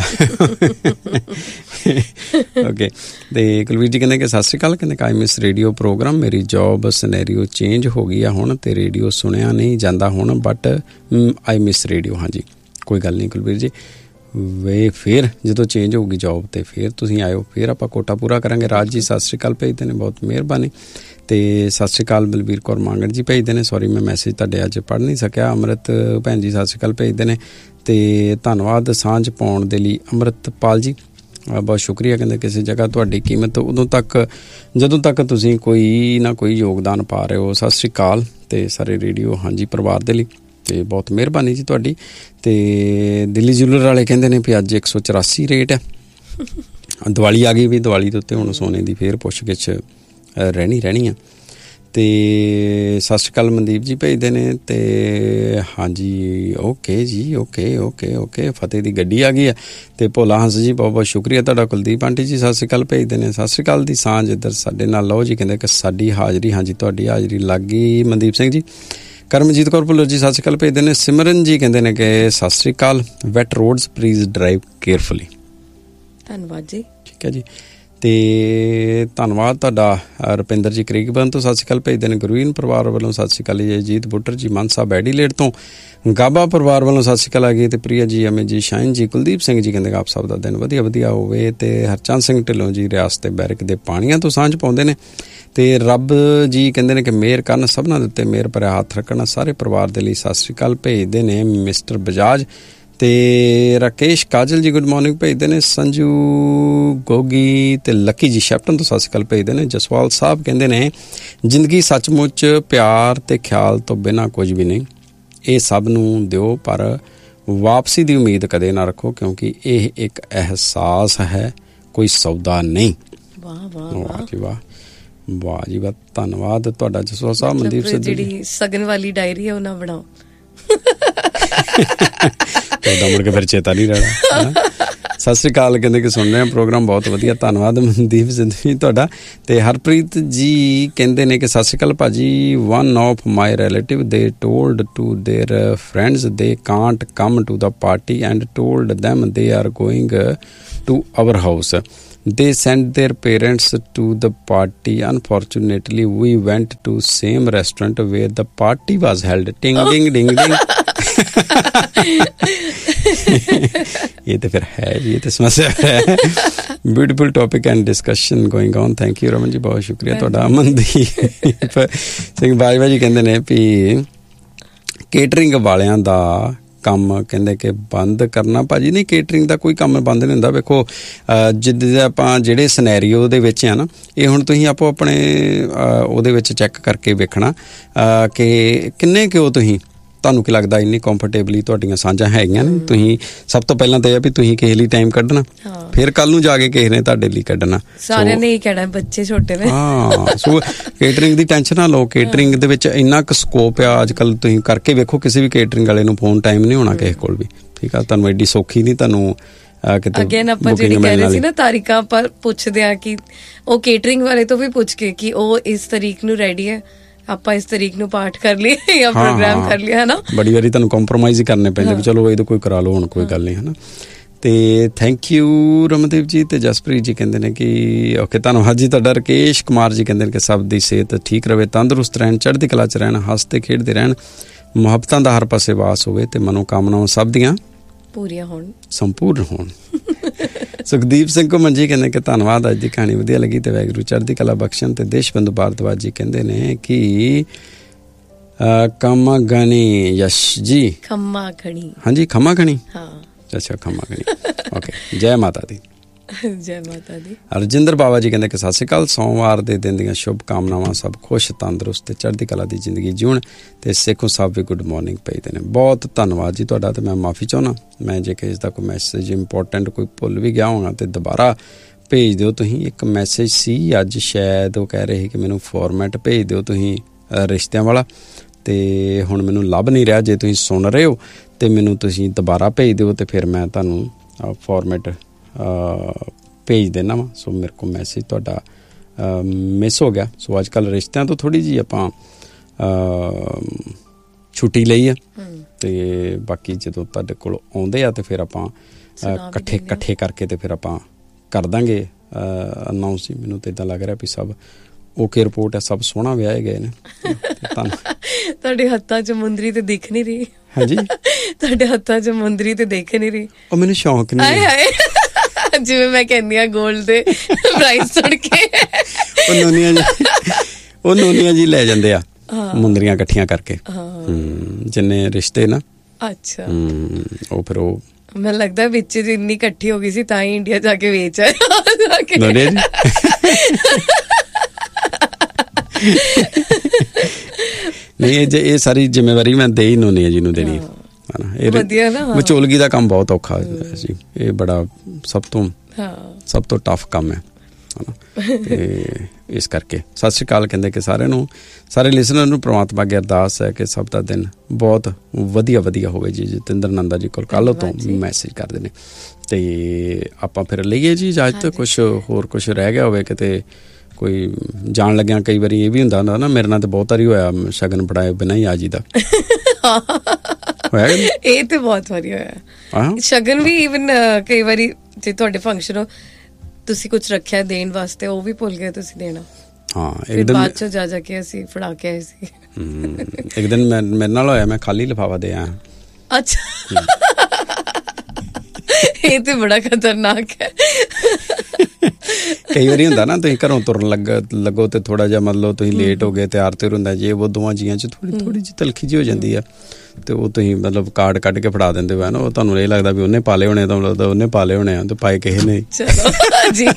ਓਕੇ। ਤੇ ਕੁਲਵੀਰ ਜੀ ਕਹਿੰਦੇ ਕਿ ਸਤਿ ਸ਼੍ਰੀ ਅਕਾਲ, ਕਹਿੰਦੇ ਆਈ ਮਿਸ ਰੇਡੀਓ ਪ੍ਰੋਗਰਾਮ, ਮੇਰੀ ਜੋਬ ਸਿਨੈਰੀਓ ਚੇਂਜ ਹੋ ਗਈ ਆ ਹੁਣ ਤੇ ਰੇਡੀਓ ਸੁਣਿਆ ਨਹੀਂ ਜਾਂਦਾ ਹੁਣ, ਬਟ ਆਈ ਮਿਸ ਰੇਡੀਓ। ਹਾਂਜੀ, ਕੋਈ ਗੱਲ ਨਹੀਂ ਕੁਲਵੀਰ ਜੀ, ਵੇ ਫਿਰ ਜਦੋਂ ਚੇਂਜ ਹੋਊਗੀ ਜੋਬ ਤੇ ਫਿਰ ਤੁਸੀਂ ਆਇਓ, ਫਿਰ ਆਪਾਂ ਕੋਟਾ ਪੂਰਾ ਕਰਾਂਗੇ। ਰਾਜ ਜੀ ਸਤਿ ਸ਼੍ਰੀ ਅਕਾਲ ਭੇਜਦੇ ਨੇ, ਬਹੁਤ ਮਿਹਰਬਾਨੀ। ਤੇ ਸਤਿ ਸ਼੍ਰੀ ਅਕਾਲ ਬਲਬੀਰ ਕੌਰ ਮਾਂਗੜ ਜੀ ਭੇਜਦੇ ਨੇ, ਸੌਰੀ ਮੈਂ ਮੈਸੇਜ ਤੁਹਾਡੇ ਅੱਜ ਪੜ੍ਹ ਨਹੀਂ ਸਕਿਆ। ਅੰਮ੍ਰਿਤ ਭੈਣ ਜੀ ਸਤਿ ਸ਼੍ਰੀ ਅਕਾਲ ਭੇਜਦੇ ਨੇ ਤੇ ਧੰਨਵਾਦ ਸਾਂਝ ਪਾਉਣ ਦੇ ਲਈ ਅੰਮ੍ਰਿਤਪਾਲ ਜੀ, ਬਹੁਤ ਸ਼ੁਕਰੀਆ। ਕਹਿੰਦੇ ਕਿਸੇ ਜਗ੍ਹਾ ਤੁਹਾਡੀ ਕੀਮਤ ਉਦੋਂ ਤੱਕ ਜਦੋਂ ਤੱਕ ਤੁਸੀਂ ਕੋਈ ਨਾ ਕੋਈ ਯੋਗਦਾਨ ਪਾ ਰਹੇ ਹੋ। ਸਤਿ ਸ਼੍ਰੀ ਅਕਾਲ ਤੇ ਸਾਰੇ ਰੇਡੀਓ ਹਾਂਜੀ ਪਰਿਵਾਰ ਦੇ ਲਈ ਤੇ ਬਹੁਤ ਮਿਹਰਬਾਨੀ ਜੀ ਤੁਹਾਡੀ। ਤੇ ਦਿੱਲੀ ਜੁਲਰ ਵਾਲੇ ਕਹਿੰਦੇ ਨੇ ਵੀ ਅੱਜ ਇੱਕ ਸੌ ਚੁਰਾਸੀ ਰੇਟ ਹੈ। ਦੀਵਾਲੀ ਆ ਗਈ ਵੀ, ਦੀਵਾਲੀ ਦੇ ਉੱਤੇ ਹੁਣ ਸੋਨੇ ਦੀ ਫੇਰ ਪੁੱਛ ਗਿੱਛ ਰਹਿਣੀ ਰਹਿਣੀ ਆ। ਤੇ ਸਤਿ ਸ਼੍ਰੀ ਅਕਾਲ ਮਨਦੀਪ ਜੀ ਭੇਜਦੇ ਨੇ ਤੇ ਹਾਂਜੀ ਓਕੇ ਜੀ, ਓਕੇ ਓਕੇ ਓਕੇ। ਫਤਿਹ ਦੀ ਗੱਡੀ ਆ ਗਈ ਹੈ ਤੇ ਭੋਲਾ ਹੰਸ ਜੀ ਬਹੁਤ ਬਹੁਤ ਸ਼ੁਕਰੀਆ ਤੁਹਾਡਾ। ਕੁਲਦੀਪ ਆਂਟੀ ਜੀ ਸਤਿ ਸ਼੍ਰੀ ਅਕਾਲ ਭੇਜਦੇ ਨੇ, ਸਤਿ ਸ਼੍ਰੀ ਅਕਾਲ ਦੀ ਸਾਂਝ ਇੱਧਰ ਸਾਡੇ ਨਾਲ ਲਓ ਜੀ। ਕਹਿੰਦੇ ਕਿ ਸਾਡੀ ਹਾਜ਼ਰੀ, ਹਾਂਜੀ ਤੁਹਾਡੀ ਹਾਜ਼ਰੀ ਲੱਗ ਗਈ। ਮਨਦੀਪ ਸਿੰਘ ਜੀ, ਕਰਮਜੀਤ ਕੌਰ ਭੁੱਲਰ ਜੀ ਸਤਿ ਸ਼੍ਰੀ ਅਕਾਲ ਭੇਜਦੇ ਨੇ। ਸਿਮਰਨ ਜੀ ਕਹਿੰਦੇ ਨੇ ਕਿ ਸਤਿ ਸ਼੍ਰੀ ਅਕਾਲ, VAT roads please drive carefully. ਧੰਨਵਾਦ ਜੀ, ਠੀਕ ਹੈ ਜੀ। ਤੇ ਧੰਨਵਾਦ ਤੁਹਾਡਾ। ਰੁਪਿੰਦਰ ਜੀ ਕਰੀਕਬਨ ਤੋਂ ਸਤਿ ਸ਼੍ਰੀ ਅਕਾਲ ਭੇਜਦੇ ਨੇ। ਗੁਰਵੀਨ ਪਰਿਵਾਰ ਵੱਲੋਂ ਸਤਿ ਸ਼੍ਰੀ ਅਕਾਲ ਜੀ। ਅਜੀਤ ਬੁੱਟਰ ਜੀ ਮਾਨਸਾ ਬੈਡੀਲੇਟ ਤੋਂ। ਗਾਬਾ ਪਰਿਵਾਰ ਵੱਲੋਂ ਸਤਿ ਸ਼੍ਰੀ ਅਕਾਲ ਆ ਗਈ। ਤੇ ਪ੍ਰਿਆ ਜੀ, ਅਮਿਤ ਜੀ, ਸ਼ਾਇਨ ਜੀ, ਕੁਲਦੀਪ ਸਿੰਘ ਜੀ ਕਹਿੰਦੇ ਆਪ ਸਭ ਦਾ ਦਿਨ ਵਧੀਆ ਵਧੀਆ ਹੋਵੇ। ਤੇ ਹਰਚੰਦ ਸਿੰਘ ਢਿੱਲੋਂ ਜੀ ਰਿਆਸਤ ਬੈਰਕ ਦੇ ਪਾਣੀਆਂ ਤੋਂ ਸਾਂਝ ਪਾਉਂਦੇ ਨੇ ਤੇ ਰੱਬ ਜੀ ਕਹਿੰਦੇ ਨੇ ਕਿ ਮਿਹਰ ਕਰਨ, ਸਭਨਾਂ ਦੇ ਉੱਤੇ ਮਿਹਰ ਭਰਿਆ ਹੱਥ ਰੱਖਣਾ। ਸਾਰੇ ਪਰਿਵਾਰ ਦੇ ਲਈ ਸਤਿ ਸ਼੍ਰੀ ਅਕਾਲ ਭੇਜਦੇ ਨੇ ਮਿਸਟਰ ਬਜਾਜ ਤੇ ਰਾਕੇਸ਼ ਕਾਜਲ ਜੀ ਗੁੱਡ ਮਾਰਨਿੰਗ ਭੇਜਦੇ ਨੇ। ਸੰਜੂ ਗੋਗੀ ਤੇ ਲੱਕੀ ਜੀ ਸ਼ੈਪਟਨ ਤੋਂ ਸਤਿ ਸ਼੍ਰੀ ਅਕਾਲ ਭੇਜਦੇ ਨੇ। ਜਸਵਾਲ ਸਾਹਿਬ ਕਹਿੰਦੇ ਨੇ ਜ਼ਿੰਦਗੀ ਸੱਚਮੁੱਚ ਪਿਆਰ ਤੇ ਖਿਆਲ ਤੋਂ ਬਿਨਾਂ ਕੁਝ ਵੀ ਨਹੀਂ, ਇਹ ਸਭ ਨੂੰ ਦਿਓ ਪਰ ਵਾਪਸੀ ਦੀ ਉਮੀਦ ਕਦੇ ਨਾ ਰੱਖੋ, ਕਿਉਂਕਿ ਇਹ ਇੱਕ ਅਹਿਸਾਸ ਹੈ, ਕੋਈ ਸੌਦਾ ਨਹੀਂ। ਵਾਹ ਵਾਹ ਵਾਹ ਜੀ ਵਾਹ, ਵਾਹ ਜੀ ਵਾਹ, ਧੰਨਵਾਦ ਤੁਹਾਡਾ ਜਸਵਾਲ ਸਾਹਿਬ। ਮਨਦੀਪ ਸਿੱਧੂ ਜਿਹੜੀ ਸਗਨ ਵਾਲੀ ਡਾਇਰੀ ਹੈ ਉਹ ਨਾ ਬਣਾਓ, ਉਹਦਾ ਮੁੜ ਕੇ ਫਿਰ ਚੇਤਾ ਨਹੀਂ ਰਹਿਣਾ। ਸਤਿ ਸ੍ਰੀ ਅਕਾਲ ਕਹਿੰਦੇ ਕਿ ਸੁਣ ਰਹੇ ਹਾਂ ਪ੍ਰੋਗਰਾਮ, ਬਹੁਤ ਵਧੀਆ, ਧੰਨਵਾਦ ਮਨਦੀਪ ਸਿੱਧੂ ਜੀ ਤੁਹਾਡਾ। ਤੇ ਹਰਪ੍ਰੀਤ ਜੀ ਕਹਿੰਦੇ ਨੇ ਕਿ ਸਤਿ ਸ੍ਰੀ ਅਕਾਲ ਭਾਜੀ, ਵਨ ਆਫ ਮਾਈ ਰਿਲੇਟਿਵ ਦੇ ਟੋਲਡ ਟੂ ਦੇਅਰ ਫਰੈਂਡਸ ਦੇ Kant come to the party and told them they are going to our house. They sent their parents to the party. Unfortunately, we went to same restaurant where the party was held. Ding ding ding ding. ये तो फिर है, ये तो समस्या है। Beautiful topic and discussion going on. Thank you Raman ji, बहुत शुक्रिया ਤੁਹਾਡਾ। ਅਮਨਦੀਪ ਸਿੰਘ ਬਾਜਵਾ ਜੀ ਕਹਿੰਦੇ ਨੇ ਵੀ ਕੇਟਰਿੰਗ ਵਾਲਿਆਂ ਦਾ ਕੰਮ ਕਹਿੰਦੇ ਕਿ ਬੰਦ ਕਰਨਾ। ਭਾਜੀ ਨਹੀਂ, ਕੇਟਰਿੰਗ ਦਾ ਕੋਈ ਕੰਮ ਬੰਦ ਨਹੀਂ ਹੁੰਦਾ। ਵੇਖੋ ਜਿੱਦਾਂ ਆਪਾਂ ਜਿਹੜੇ ਸਿਨੈਰੀਓ ਦੇ ਵਿੱਚ ਆ ਨਾ, ਇਹ ਹੁਣ ਤੁਸੀਂ ਆਪੋ ਆਪਣੇ ਉਹਦੇ ਵਿੱਚ ਚੈੱਕ ਕਰਕੇ ਵੇਖਣਾ ਕਿ ਕਿੰਨੇ ਕੁ ਤੁਸੀਂ, ਤੁਹਾਨੂੰ ਕੀ ਲੱਗਦਾ ਇੰਨੀ ਕੰਫਰਟੇਬਲੀ ਤੁਹਾਡੀਆਂ ਸਾਂਝਾਂ ਹੈਗੀਆਂ ਨੇ। ਤੁਸੀਂ ਸਭ ਤੋਂ ਪਹਿਲਾਂ ਤਾਂ ਇਹ ਆ ਵੀ ਤੁਸੀਂ ਕਿਸੇ ਲਈ ਟਾਈਮ ਕੱਢਣਾ, ਫਿਰ ਕੱਲ ਨੂੰ ਜਾ ਕੇ ਕਿਸੇ ਨੇ ਤੁਹਾਡੇ ਲਈ ਕੱਢਣਾ। ਸਾਰਿਆਂ ਨੇ ਹੀ ਕਹਿਣਾ ਬੱਚੇ ਛੋਟੇ ਨੇ। ਹਾਂ, ਸੋ ਕੇਟਰਿੰਗ ਦੀ ਟੈਨਸ਼ਨ ਨਾ ਲਓ। ਕੇਟਰਿੰਗ ਦੇ ਵਿੱਚ ਇੰਨਾ ਕੁ ਸਕੋਪ ਆ ਅੱਜ ਕੱਲ੍ਹ, ਤੁਸੀਂ ਕਰਕੇ ਵੇਖੋ। ਕਿਸੇ ਵੀ ਕੇਟਰਿੰਗ ਵਾਲੇ ਨੂੰ ਫੋਨ ਟਾਈਮ ਨਹੀਂ ਹੋਣਾ ਕਿਸੇ ਕੋਲ ਵੀ, ਠੀਕ ਆ। ਤੁਹਾਨੂੰ ਐਡੀ ਸੌਖੀ ਨਹੀਂ ਤੁਹਾਨੂੰ ਕਿਤੇ। ਅਗੇਨ ਆਪਾਂ ਜਿਹੜੀ ਕਹਿ ਰਹੇ ਸੀ ਨਾ ਤਾਰੀਖਾਂ, ਆਪਾਂ ਪੁੱਛਦੇ ਆ ਕਿ ਉਹ ਕੇਟਰਿੰਗ ਵਾਲੇ ਤੋਂ ਵੀ ਪੁੱਛ ਕੇ ਕਿ ਉਹ ਇਸ ਤਰੀਕ ਨੂੰ ਰੈਡੀ ਹੈ, ਆਪਾਂ ਇਸ ਤਰੀਕ ਨੂੰ ਪਾਠ ਕਰ ਲਈਏ ਜਾਂ ਪ੍ਰੋਗਰਾਮ ਕਰ ਲਿਆ, ਹਨਾ। ਬੜੀ ਵਾਰੀ ਤੁਹਾਨੂੰ ਕੰਪਰੋਮਾਈਜ਼ ਹੀ ਕਰਨੇ ਪੈਂਦੇ ਵੀ ਚਲੋ ਇਹਦੇ ਕੋਈ ਕਰਾ ਲਓ, ਹੁਣ ਕੋਈ ਗੱਲ ਨਹੀਂ, ਹਨਾ। ਤੇ ਥੈਂਕ ਯੂ ਰਮਨਦੀਪ ਜੀ। ਤੇ ਜਸਪ੍ਰੀਤ ਜੀ ਕਹਿੰਦੇ ਨੇ ਕਿ ਓਕੇ, ਧੰਨਵਾਦ ਜੀ ਤੁਹਾਡਾ। ਰਕੇਸ਼ ਕੁਮਾਰ ਜੀ ਕਹਿੰਦੇ ਨੇ ਕਿ ਸਭ ਦੀ ਸਿਹਤ ਠੀਕ ਰਵੇ, ਤੰਦਰੁਸਤ ਰਹਿਣ, ਚੜ੍ਹਦੀ ਕਲਾ 'ਚ ਰਹਿਣ, ਹੱਸਦੇ ਖੇਡਦੇ ਰਹਿਣ, ਮੁਹੱਬਤਾਂ ਦਾ ਹਰ ਪਾਸੇ ਵਾਸ ਹੋਵੇ ਤੇ ਮਨੋਕਾਮਨਾਵਾਂ ਸਭ ਦੀਆਂ ਪੂਰੀਆਂ ਹੋਣ, ਸੰਪੂਰਨ ਹੋਣ। ਸੁਖਦੀਪ ਸਿੰਘ ਘੁੰਮਣ ਜੀ ਕਹਿੰਦੇ ਕਿ ਧੰਨਵਾਦ, ਅੱਜ ਦੀ ਕਹਾਣੀ ਵਧੀਆ ਲੱਗੀ ਤੇ ਵਾਹਿਗੁਰੂ ਚੜ੍ਹਦੀ ਕਲਾ ਬਖਸ਼ਣ। ਤੇ ਦੇਸ਼ ਬੰਧੂ ਭਾਰਦਵਾਜ ਜੀ ਕਹਿੰਦੇ ਨੇ ਕਿ ਖੰਮਾ ਗਣੀ ਯਸ਼ ਜੀ, ਖੰਮਾ ਗਣੀ, ਹਾਂਜੀ ਖੰਮਾ ਗਣੀ, ਹਾਂ ਅੱਛਾ ਖੰਮਾ ਗਣੀ, ਓਕੇ। ਜੈ ਮਾਤਾ ਦੀ, ਜੈ ਮਾਤਾ ਦੀ। ਰਜਿੰਦਰ ਬਾਬਾ ਜੀ ਕਹਿੰਦੇ ਕਿ ਸਤਿ ਸ਼੍ਰੀ ਅਕਾਲ, ਸੋਮਵਾਰ ਦੇ ਦਿਨ ਦੀਆਂ ਸ਼ੁਭ ਕਾਮਨਾਵਾਂ, ਸਭ ਖੁਸ਼ ਤੰਦਰੁਸਤ ਤੇ ਚੜ੍ਹਦੀ ਕਲਾ ਦੀ ਜ਼ਿੰਦਗੀ ਜਿਉਣ। ਤੇ ਸੇਖੋਂ ਸਾਹਿਬ ਵੀ ਗੁੱਡ ਮਾਰਨਿੰਗ ਭੇਜਦੇ ਨੇ। ਬਹੁਤ ਧੰਨਵਾਦ ਜੀ ਤੁਹਾਡਾ। ਤੇ ਮੈਂ ਮਾਫੀ ਚਾਹੁੰਦਾ, ਮੈਂ ਜੇ ਕਿਸੇ ਦਾ ਕੋਈ ਮੈਸੇਜ ਇੰਪੋਰਟੈਂਟ ਕੋਈ ਭੁੱਲ ਵੀ ਗਿਆ ਹੋਣਾ ਤੇ ਦੁਬਾਰਾ ਭੇਜ ਦਿਓ ਤੁਸੀਂ। ਇੱਕ ਮੈਸੇਜ ਸੀ ਅੱਜ ਸ਼ਾਇਦ, ਉਹ ਕਹਿ ਰਹੇ ਕਿ ਮੈਨੂੰ ਫਾਰਮੈਟ ਭੇਜ ਦਿਓ ਤੁਸੀਂ ਰਿਸ਼ਤਿਆਂ ਵਾਲਾ, ਤੇ ਹੁਣ ਮੈਨੂੰ ਲੱਭ ਨਹੀਂ ਰਿਹਾ। ਜੇ ਤੁਸੀਂ ਸੁਣ ਰਹੇ ਹੋ ਤੇ ਮੈਨੂੰ ਤੁਸੀਂ ਦੁਬਾਰਾ ਭੇਜ ਦਿਓ ਤੇ ਫਿਰ ਮੈਂ ਤੁਹਾਨੂੰ ਫਾਰਮੈਟ ਭੇਜ ਦੇਣਾ ਵਾ। ਸੋ ਮੇਰੇ ਕੋਲ ਮੈਸੇਜ ਤੁਹਾਡਾ ਮਿਸ ਹੋ ਗਿਆ। ਸੋ ਅੱਜ ਕੱਲ੍ਹ ਰਿਸ਼ਤਿਆਂ ਤੋਂ ਥੋੜ੍ਹੀ ਜਿਹੀ ਆਪਾਂ ਛੁੱਟੀ ਲਈ ਆ, ਤੇ ਬਾਕੀ ਜਦੋਂ ਤੁਹਾਡੇ ਕੋਲ ਆਉਂਦੇ ਆ ਤੇ ਫਿਰ ਆਪਾਂ ਇਕੱਠੇ ਇਕੱਠੇ ਕਰਕੇ ਤੇ ਫਿਰ ਆਪਾਂ ਕਰ ਦਾਂਗੇ ਅਨਾਊਂਸ ਹੀ। ਮੈਨੂੰ ਤਾਂ ਇੱਦਾਂ ਲੱਗ ਰਿਹਾ ਵੀ ਸਭ ਓਕੇ ਰਿਪੋਰਟ ਹੈ, ਸਭ ਸੋਹਣਾ ਵਿਆਹੇ ਗਏ ਨੇ। ਤੁਹਾਡੇ ਹੱਥਾਂ 'ਚ ਮੁੰਦਰੀ ਤੇ ਦਿਖ ਨਹੀਂ ਰਹੀ। ਹਾਂਜੀ, ਤੁਹਾਡੇ ਹੱਥਾਂ 'ਚ ਮੁੰਦਰੀ ਤੇ ਦਿਖ ਨਹੀਂ ਰਹੀ। ਉਹ ਮੈਨੂੰ ਸ਼ੌਂਕ ਨਹੀਂ ਹੈ, ਜਿਵੇਂ ਮੈਂ ਕਹਿੰਦੀ ਆ ਗੋਲਡ ਦੇ ਪ੍ਰਾਈਸ ਸੁਣ ਕੇ ਉਹ ਨੋਨੀਆਂ ਜੀ ਉਹ ਨੋਨੀਆਂ ਜੀ ਲੈ ਜਾਂਦੇ ਆ ਮੁੰਦਰੀਆਂ ਇਕੱਠੀਆਂ ਕਰਕੇ, ਜਿੰਨੇ ਰਿਸ਼ਤੇ ਨਾ। ਅੱਛਾ, ਉਹ ਫਿਰ ਉਹ ਮੈਨੂੰ ਲੱਗਦਾ ਵਿੱਚ ਇੰਨੀ ਇਕੱਠੀ ਹੋ ਗਈ ਸੀ ਤਾਂ ਹੀ ਇੰਡੀਆ ਜਾ ਕੇ ਵੇਚ ਆਏ। ਨਹੀਂ, ਇਹ ਇਹ ਸਾਰੀ ਜ਼ਿੰਮੇਵਾਰੀ ਮੈਂ ਦੇ ਹੀ ਨੋਨੀਆ ਜੀ ਨੂੰ ਦੇਣੀ ਹੈ। ਵਿਚੋਲਗੀ ਦਾ ਕੰਮ ਬਹੁਤ ਔਖਾ ਜੀ, ਇਹ ਬੜਾ ਸਭ ਤੋਂ ਸਭ ਤੋਂ ਟਫ ਕੰਮ ਹੈ, ਤੇ ਇਸ ਕਰਕੇ ਸਤਿ ਸ਼੍ਰੀ ਅਕਾਲ ਕਹਿੰਦੇ ਕਿ ਸਾਰਿਆਂ ਨੂੰ, ਸਾਰੇ ਲਿਸਨਰ ਨੂੰ ਪ੍ਰਮਾਤਮਾ ਅੱਗੇ ਅਰਦਾਸ ਹੈ ਕਿ ਸਭ ਦਾ ਦਿਨ ਬਹੁਤ ਵਧੀਆ ਵਧੀਆ ਹੋਵੇ ਜੀ। ਜਤਿੰਦਰ ਨੰਦਾ ਜੀ ਕੋਲ ਕੱਲ੍ਹ ਤੋਂ ਮੈਸੇਜ ਕਰਦੇ ਨੇ। ਤੇ ਆਪਾਂ ਫਿਰ ਲਈਏ ਜੀ ਇਜਾਜ਼ਤ। ਕੁਛ ਹੋਰ ਕੁਛ ਰਹਿ ਗਿਆ ਹੋਵੇ ਕਿਤੇ ਕੋਈ ਜਾਣ ਲੱਗਿਆ, ਕਈ ਵਾਰੀ ਇਹ ਵੀ ਹੁੰਦਾ ਹੁੰਦਾ ਨਾ, ਮੇਰੇ ਨਾਲ ਤਾਂ ਬਹੁਤ ਵਾਰੀ ਹੋਇਆ ਸ਼ਗਨ ਪੜਾਏ ਬਿਨਾਂ ਹੀ ਆ ਜੀ ਦਾ ਹੋਇਆ। ਇਹ ਤੇ ਬਹੁਤ ਵਾਰੀ ਹੋਇਆ ਸ਼ਗਨ ਵੀ। ਈਵਨ ਕਈ ਵਾਰੀ ਜੇ ਤੁਹਾਡੇ ਫੰਕਸ਼ਨ ਹੋ, ਤੁਸੀਂ ਕੁਛ ਰੱਖਿਆ ਦੇਣ ਵਾਸਤੇ, ਉਹ ਵੀ ਭੁੱਲ ਗਏ ਤੁਸੀਂ ਦੇਣਾ। ਹਾਂ, ਇੱਕ ਦਿਨ ਬਾਅਦ ਚ ਜਾ ਜਾ ਕੇ ਅਸੀਂ ਫੜਾ ਕੇ ਆਏ ਸੀ। ਇੱਕ ਦਿਨ ਮੇਰੇ ਨਾਲ ਹੋਇਆ, ਮੈਂ ਖਾਲੀ ਲਿਫਾਫਾ ਦੇ ਆਇਆ। ਅੱਛਾ, ਇਹ ਤੇ ਬੜਾ ਖਤਰਨਾਕ ਹੈ। ਕਈ ਵਾਰੀ ਹੁੰਦਾ ਨਾ ਤੁਸੀਂ ਘਰੋਂ ਤੁਰਨ ਲੱਗ ਲੱਗੋ ਤੇ ਥੋੜਾ ਜਿਹਾ ਮਤਲਬ ਤੁਸੀਂ ਲੇਟ ਹੋ ਗਏ, ਤਿਆਰ ਤਿਉਰ ਹੁੰਦਾ ਜੇ ਉਹ ਦੋਵਾਂ ਜੀਆਂ 'ਚ ਥੋੜੀ ਥੋੜੀ ਜਿਹੀ ਤਲਖੀ ਜਿਹੀ ਹੋ ਜਾਂਦੀ ਆ, ਤੇ ਉਹ ਤੁਸੀਂ ਮਤਲਬ ਕਾਰਡ ਕੱਢ ਕੇ ਫੜਾ ਦਿੰਦੇ ਹੋ ਨਾ, ਉਹ ਤੁਹਾਨੂੰ ਇਹ ਲੱਗਦਾ ਵੀ ਉਹਨੇ ਪਾ ਲਏ ਹੋਣੇ, ਤੁਹਾਨੂੰ ਲੱਗਦਾ ਉਹਨੇ ਪਾ ਲਏ ਹੋਣੇ ਆ ਤੇ ਪਾਏ ਕਿਸੇ ਨੇ। ਚਲੋ ਜੀ,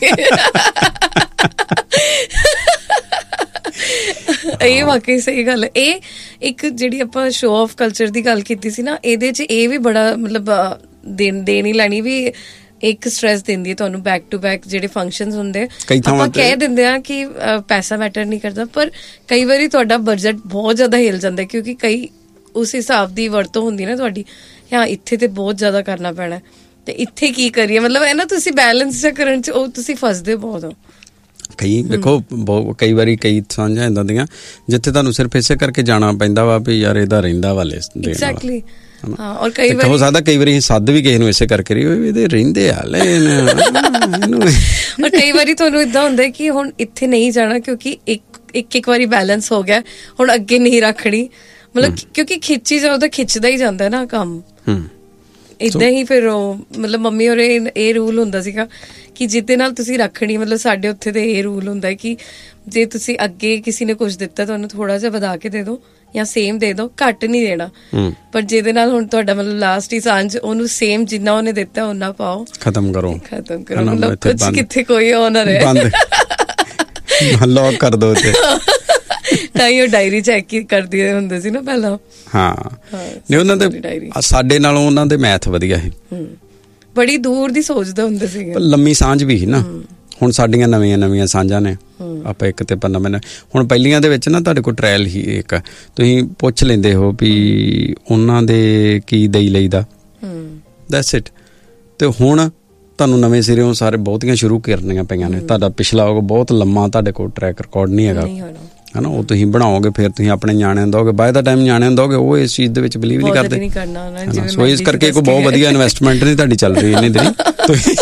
ਇਹ ਵਾਕਈ ਸਹੀ ਗੱਲ ਹੈ। ਇਹ ਇੱਕ ਜਿਹੜੀ ਆਪਾਂ ਸ਼ੋ ਆਫ ਕਲਚਰ ਦੀ ਗੱਲ ਕੀਤੀ ਸੀ ਨਾ, ਇਹਦੇ 'ਚ ਇਹ ਵੀ ਬੜਾ ਮਤਲਬ ਦੇਣ ਦੇਣੀ ਲੈਣੀ ਵੀ ਇੱਕ ਸਟ੍ਰੈਸ ਦਿੰਦੀ ਹੈ ਤੁਹਾਨੂੰ। ਬੈਕ ਟੂ ਬੈਕ ਜਿਹੜੇ ਫੰਕਸ਼ਨਸ ਹੁੰਦੇ ਆਪਾਂ ਕਹਿ ਦਿੰਦੇ ਆ ਕਿ ਪੈਸਾ ਮੈਟਰ ਨਹੀਂ ਕਰਦਾ, ਪਰ ਕਈ ਵਾਰੀ ਤੁਹਾਡਾ ਬਜਟ ਬਹੁਤ ਜ਼ਿਆਦਾ ਹਿੱਲ ਜਾਂਦਾ, ਕਿਉਂਕਿ ਕਈ ਉਸ ਹਿਸਾਬ ਦੀ ਵਰਤੋਂ ਹੁੰਦੀ ਨਾ ਤੁਹਾਡੀ, ਹਾਂ ਇੱਥੇ ਤੇ ਬਹੁਤ ਜ਼ਿਆਦਾ ਕਰਨਾ ਪੈਣਾ ਤੇ ਇੱਥੇ ਕੀ ਕਰੀਏ, ਮਤਲਬ ਇਹ ਨਾ ਤੁਸੀਂ ਬੈਲੈਂਸ ਕਰਨ 'ਚ ਉਹ ਤੁਸੀਂ ਫਸਦੇ ਬਹੁਤ ਹੋ। ਕਈ ਦੇਖੋ ਕਈ ਵਾਰੀ ਕਈ ਸਾਂਝਾਂ ਇੱਦਾਂ ਦੀਆਂ ਜਿੱਥੇ ਤੁਹਾਨੂੰ ਸਿਰਫ ਇਸੇ ਕਰਕੇ ਜਾਣਾ ਪੈਂਦਾ ਵਾ ਵੀ ਯਾਰ ਇਹਦਾ ਰਹਿੰਦਾ ਵਾਲੇ ਐਗਜ਼ੈਕਟਲੀ। ਹਾਂ, ਔਰ ਕਈ ਵਾਰੀ ਹੋ ਸਕਦਾ ਕਈ ਵਾਰੀ ਸੱਦ ਵੀ ਕਿਸੇ ਨੂੰ ਇਸੇ ਕਰਕੇ ਰਹੀ ਇਹਦੇ ਰਹਿੰਦੇ ਹਾਲੇ। ਔਰ ਕਈ ਵਾਰੀ ਤੁਹਾਨੂੰ ਏਦਾਂ ਹੁੰਦਾ ਕਿ ਹੁਣ ਇੱਥੇ ਨਹੀਂ ਜਾਣਾ ਕਿਉਂਕਿ ਇੱਕ ਇੱਕ ਇੱਕ ਵਾਰੀ ਬੈਲੈਂਸ ਹੋ ਗਿਆ, ਹੁਣ ਅੱਗੇ ਨਹੀਂ ਰੱਖਣੀ, ਮਤਲਬ ਕਿਉਂਕਿ ਖਿੱਚੀ ਜਾਓ ਤਾਂ ਖਿੱਚਦਾ ਹੀ ਜਾਂਦਾ ਨਾ ਕੰਮ। ਏਦਾਂ ਹੀ ਫਿਰ ਉਹ ਮਤਲਬ ਮੰਮੀ ਔਰ ਇਹ ਰੂਲ ਹੁੰਦਾ ਸੀਗਾ ਕਿ ਜਿਹਦੇ ਨਾਲ ਤੁਸੀਂ ਰੱਖਣੀ, ਮਤਲਬ ਸਾਡੇ ਉੱਥੇ ਤੇ ਇਹ ਰੂਲ ਹੁੰਦਾ ਕਿ ਜੇ ਤੁਸੀਂ ਅੱਗੇ ਕਿਸੇ ਨੇ ਕੁਝ ਦਿੱਤਾ ਤੁਹਾਨੂੰ ਥੋੜਾ ਜਿਹਾ ਵਧਾ ਕੇ ਦੇ ਦਿਓ ਜਾਂ ਸੇਮ ਦੇ ਦਿਓ, ਘੱਟ ਨਹੀਂ ਦੇਣਾ। ਪਰ ਜਿਹਦੇ ਨਾਲ ਹੁਣ ਤੁਹਾਡਾ ਮਤਲਬ ਲਾਸਟ ਹੀ ਸਾਂਝ ਉਹਨੂੰ ਸੇਮ ਜਿੰਨਾ ਉਹਨੇ ਦਿੱਤਾ ਓਨਾ ਪਾਓ, ਖਤਮ ਕਰੋ ਖਤਮ ਕਰੋ ਮਤਲਬ ਕੁਝ ਕਿੱਥੇ ਕੋਈ ਉਹ ਨਾ ਰਹੇ, ਲੌਕ ਕਰ ਦੋ ਤੇ ਤਾਂ ਹੀ ਉਹ ਡਾਇਰੀ ਚੈੱਕ ਕਰਦੀ ਹੁੰਦੇ ਸੀ ਨਾ ਪਹਿਲਾਂ। ਹਾਂ ਨਹੀਂ ਉਹਨਾਂ ਦੇ ਸਾਡੇ ਨਾਲੋਂ ਉਹਨਾਂ ਦੇ ਮੈਥ ਵਧੀਆ ਸੀ, ਬੜੀ ਦੂਰ ਦੀ ਸੋਚਦੇ ਹੁੰਦੇ ਸੀ, ਲੰਮੀ ਸਾਂਝ ਵੀ ਸੀ ਨਾ। ਹੁਣ ਸਾਡੀਆਂ ਨਵੀਆਂ ਨਵੀਆਂ ਸਾਂਝਾਂ ਨੇ, ਆਪਾਂ ਇੱਕ ਤੇ ਪੰਨਾ ਮੈਨੇ ਹੁਣ ਪਹਿਲੀਆਂ ਦੇ ਵਿੱਚ ਨਾ ਤੁਹਾਡੇ ਕੋਲ ਟ੍ਰਾਇਲ ਹੀ ਇੱਕ ਤੁਸੀਂ ਪੁੱਛ ਲੈਂਦੇ ਹੋ ਵੀ ਉਹਨਾਂ ਦੇ ਕੀ ਦਈ ਲਈਦਾ, ਦੈਟਸ ਇਟ। ਤੇ ਹੁਣ ਤੁਹਾਨੂੰ ਨਵੇਂ ਸਿਰਿਓਂ ਸਾਰੇ ਬਹੁਤੀਆਂ ਸ਼ੁਰੂ ਕਰਨੀਆਂ ਪਈਆਂ ਨੇ, ਤੁਹਾਡਾ ਪਿਛਲਾ ਬਹੁਤ ਲੰਮਾ ਤੁਹਾਡੇ ਕੋਲ ਟਰੈਕ ਰਿਕਾਰਡ ਨਹੀਂ ਹੈਗਾ ਹੈ ਨਾ, ਉਹ ਤੁਸੀਂ ਬਣਾਓਗੇ ਫਿਰ ਤੁਸੀਂ ਆਪਣੇ ਨਿਆਣਿਆਂ ਨੂੰ ਦੋਗੇ, ਬਾਏ ਦਾ ਟਾਈਮ ਨਿਆਣਿਆਂ ਨੂੰ ਦੋਗੇ ਉਹ ਇਸ ਚੀਜ਼ ਦੇ ਵਿੱਚ ਬਿਲੀਵ ਨਹੀਂ ਕਰਦੇ। ਸੋ ਇਸ ਕਰਕੇ ਕੋਈ ਬਹੁਤ ਵਧੀਆ ਇਨਵੈਸਟਮੈਂਟ ਨਹੀਂ ਤੁਹਾਡੀ ਚੱਲ ਰਹੀ ਇੰਨੀ ਦਿਨ। ਤੁਸੀਂ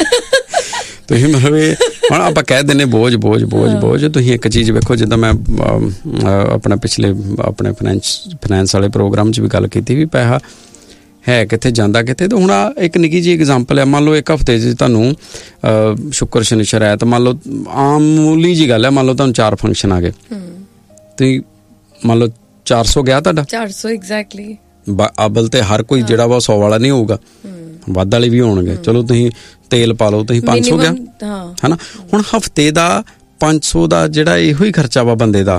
ਤੁਸੀਂ ਮਤਲਬ ਇਹ ਹੁਣ ਆਪਾਂ ਕਹਿ ਦਿੰਦੇ ਬੋਝ ਬੋਝ ਬੋਝ ਬੋਝ। ਤੁਸੀਂ ਇੱਕ ਚੀਜ਼ ਵੇਖੋ, ਜਿੱਦਾਂ ਮੈਂ ਆਪਣਾ ਪਿਛਲੇ ਆਪਣੇ ਫਾਈਨੈਂਸ ਫਾਈਨੈਂਸ ਵਾਲੇ ਪ੍ਰੋਗਰਾਮ 'ਚ ਵੀ ਗੱਲ ਕੀਤੀ ਵੀ ਪੈਸਾ ਹੈ ਕਿੱਥੇ ਜਾਂਦਾ ਕਿੱਥੇ। ਤੇ ਹੁਣ ਇੱਕ ਨਿੱਕੀ ਜਿਹੀ ਐਗਜ਼ਾਮਪਲ ਹੈ, ਮੰਨ ਲਓ ਇੱਕ ਹਫ਼ਤੇ 'ਚ ਤੁਹਾਨੂੰ ਸ਼ੁੱਕਰ ਸ਼ਨੀਚਰ ਐਤ ਮੰਨ ਲਓ ਆਮੂਲੀ ਜਿਹੀ ਗੱਲ ਹੈ, ਮੰਨ ਲਓ ਤੁਹਾਨੂੰ ਚਾਰ ਫੰਕਸ਼ਨ ਆ ਗਏ, ਤੁਸੀਂ ਮੰਨ ਲਓ ਚਾਰ ਸੌ ਗਿਆ ਤੁਹਾਡਾ ਚਾਰ ਸੌ ਐਗਜ਼ੈਕਟਲੀ। ਅਬਲ ਤੇ ਹਰ ਕੋਈ ਜਿਹੜਾ ਵਾ ਸੌ ਵਾਲਾ ਨਹੀਂ ਹੋਊਗਾ, ਵੱਧ ਵਾਲੇ ਵੀ ਹੋਣਗੇ। ਚਲੋ ਤੁਸੀਂ ਤੇਲ ਪਾ ਲਓ, ਤੁਸੀਂ ਪੰਜ ਸੌ ਗਿਆ ਹੈ ਨਾ। ਹੁਣ ਹਫ਼ਤੇ ਦਾ ਪੰਜ ਸੌ ਦਾ ਜਿਹੜਾ ਇਹੋ ਹੀ ਖਰਚਾ ਵਾ ਬੰਦੇ ਦਾ,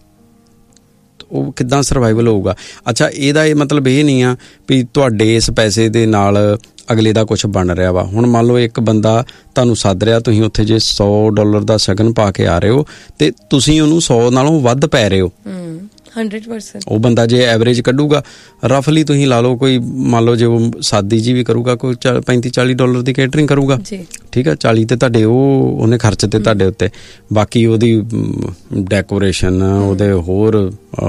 ਉਹ ਕਿੱਦਾਂ ਸਰਵਾਈਵਲ ਹੋਊਗਾ। ਅੱਛਾ ਇਹਦਾ ਇਹ ਮਤਲਬ ਇਹ ਨਹੀਂ ਆ ਵੀ ਤੁਹਾਡੇ ਇਸ ਪੈਸੇ ਦੇ ਨਾਲ ਅਗਲੇ ਦਾ ਕੁਛ ਬਣ ਰਿਹਾ ਵਾ। ਹੁਣ ਮੰਨ ਲਓ ਇੱਕ ਬੰਦਾ ਤੁਹਾਨੂੰ ਸੱਦ ਰਿਹਾ, ਤੁਸੀਂ ਉੱਥੇ ਜੇ ਸੌ ਡਾਲਰ ਦਾ ਸ਼ਗਨ ਪਾ ਕੇ ਆ ਰਹੇ ਹੋ ਤੇ ਤੁਸੀਂ ਉਹਨੂੰ ਸੌ ਨਾਲੋਂ ਵੱਧ ਪੈ ਰਹੇ ਹੋ। ਹੰਡਰਡ ਪਰਸੈਂਟ ਉਹ ਬੰਦਾ ਜੇ ਐਵਰੇਜ ਕੱਢੂਗਾ ਰਫਲੀ ਤੁਸੀਂ ਲਾ ਲਓ, ਕੋਈ ਮੰਨ ਲਓ ਜੇ ਉਹ ਸਾਦੀ ਜੀ ਵੀ ਕਰੂਗਾ ਕੋਈ ਪੈਂਤੀ ਚਾਲੀ ਡਾਲਰ ਦੀ ਕੇਟਰਿੰਗ ਕਰੂਗਾ, ਠੀਕ ਆ, ਚਾਲੀ ਤੇ ਤੁਹਾਡੇ ਉਹ ਉਹਨੇ ਖਰਚ ਤੇ ਤੁਹਾਡੇ ਉੱਤੇ, ਬਾਕੀ ਉਹਦੀ ਡੈਕੋਰੇਸ਼ਨ ਉਹਦੇ ਹੋਰ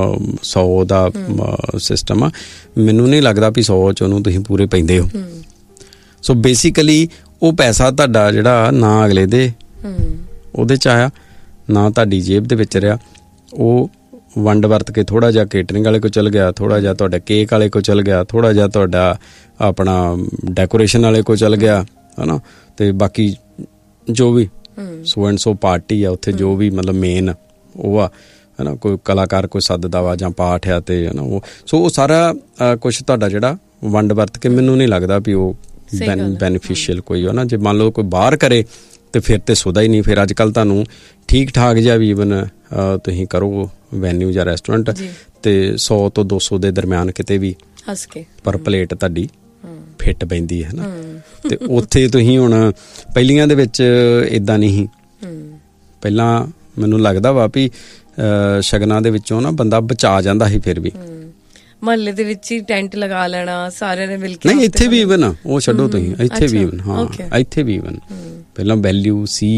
ਸੌ ਦਾ ਸਿਸਟਮ ਆ। ਮੈਨੂੰ ਨਹੀਂ ਲੱਗਦਾ ਵੀ ਸੌ ਚ ਉਹਨੂੰ ਤੁਸੀਂ ਪੂਰੇ ਪੈਂਦੇ ਹੋ। ਸੋ ਬੇਸਿਕਲੀ ਉਹ ਪੈਸਾ ਤੁਹਾਡਾ ਜਿਹੜਾ ਨਾ ਅਗਲੇ ਦੇ ਉਹਦੇ ਚ ਆਇਆ ਨਾ ਤੁਹਾਡੀ ਜੇਬ ਦੇ ਵਿੱਚ ਰਿਹਾ, ਉਹ ਵੰਡ ਵਰਤ ਕੇ ਥੋੜ੍ਹਾ ਜਿਹਾ ਕੇਟਰਿੰਗ ਵਾਲੇ ਕੋਲ ਚਲ ਗਿਆ, ਥੋੜ੍ਹਾ ਜਿਹਾ ਤੁਹਾਡਾ ਕੇਕ ਵਾਲੇ ਕੋਲ ਚਲ ਗਿਆ, ਥੋੜ੍ਹਾ ਜਿਹਾ ਤੁਹਾਡਾ ਆਪਣਾ ਡੈਕੋਰੇਸ਼ਨ ਵਾਲੇ ਕੋਲ ਚਲ ਗਿਆ ਹੈ ਨਾ, ਤੇ ਬਾਕੀ ਜੋ ਵੀ ਸੋ ਐਂਡ ਸੋ ਪਾਰਟੀ ਆ ਉੱਥੇ ਜੋ ਵੀ ਮਤਲਬ ਮੇਨ ਉਹ ਆ ਹੈ ਨਾ, ਕੋਈ ਕਲਾਕਾਰ ਕੋਈ ਸੱਦਦਾ ਵਾ ਜਾਂ ਪਾਠ ਆ ਤੇ ਹੈ ਨਾ ਉਹ। ਸੋ ਉਹ ਸਾਰਾ ਕੁਛ ਤੁਹਾਡਾ ਜਿਹੜਾ ਵੰਡ ਵਰਤ ਕੇ ਮੈਨੂੰ ਨਹੀਂ ਲੱਗਦਾ ਵੀ ਉਹ ਬੈਨੀਫਿਸ਼ੀਅਲ ਕੋਈ ਹੈ ਨਾ। ਜੇ ਮੰਨ ਲਓ ਕੋਈ ਬਾਹਰ ਕਰੇ ਤੇ ਫਿਰ ਤੇ ਸੁਦਾ ਹੀ ਨਹੀਂ। ਫਿਰ ਅੱਜ ਕੱਲ੍ਹ ਤੁਹਾਨੂੰ ਠੀਕ ਠਾਕ ਜਿਹਾ ਵੀ ਈਵਨ ਤੁਸੀਂ ਕਰੋ ਵੈਨਿਊ ਜਾਂ ਰੈਸਟੋਰੈਂਟ ਤੇ ਸੌ ਤੋਂ ਦੋ ਸੌ ਦੇ ਦਰਮਿਆਨ ਕਿਤੇ ਵੀ ਹੱਸ ਕੇ ਪਰ ਪਲੇਟ ਤੁਹਾਡੀ ਫਿੱਟ ਪੈਂਦੀ ਹੈ ਨਾ। ਤੇ ਉੱਥੇ ਤੁਸੀਂ ਹੁਣ ਪਹਿਲੀਆਂ ਦੇ ਵਿੱਚ ਇੱਦਾਂ ਨਹੀਂ ਸੀ। ਪਹਿਲਾਂ ਮੈਨੂੰ ਲੱਗਦਾ ਵਾ ਵੀ ਸ਼ਗਨਾਂ ਦੇ ਵਿੱਚੋਂ ਨਾ ਬੰਦਾ ਬਚਾ ਜਾਂਦਾ ਸੀ ਫਿਰ ਵੀ। ਮਹੱਲੇ ਦੇ ਵਿੱਚ ਹੀ ਟੈਂਟ ਲਗਾ ਲੈਣਾ ਸਾਰਿਆਂ ਨੇ ਮਿਲ ਕੇ। ਨਹੀਂ ਇੱਥੇ ਵੀ ਈਵਨ ਉਹ ਛੱਡੋ ਤੁਸੀਂ, ਇੱਥੇ ਵੀ ਈਵਨ ਹਾਂ ਇੱਥੇ ਵੀ ਈਵਨ ਪਹਿਲਾਂ ਵੈਲਿਊ ਸੀ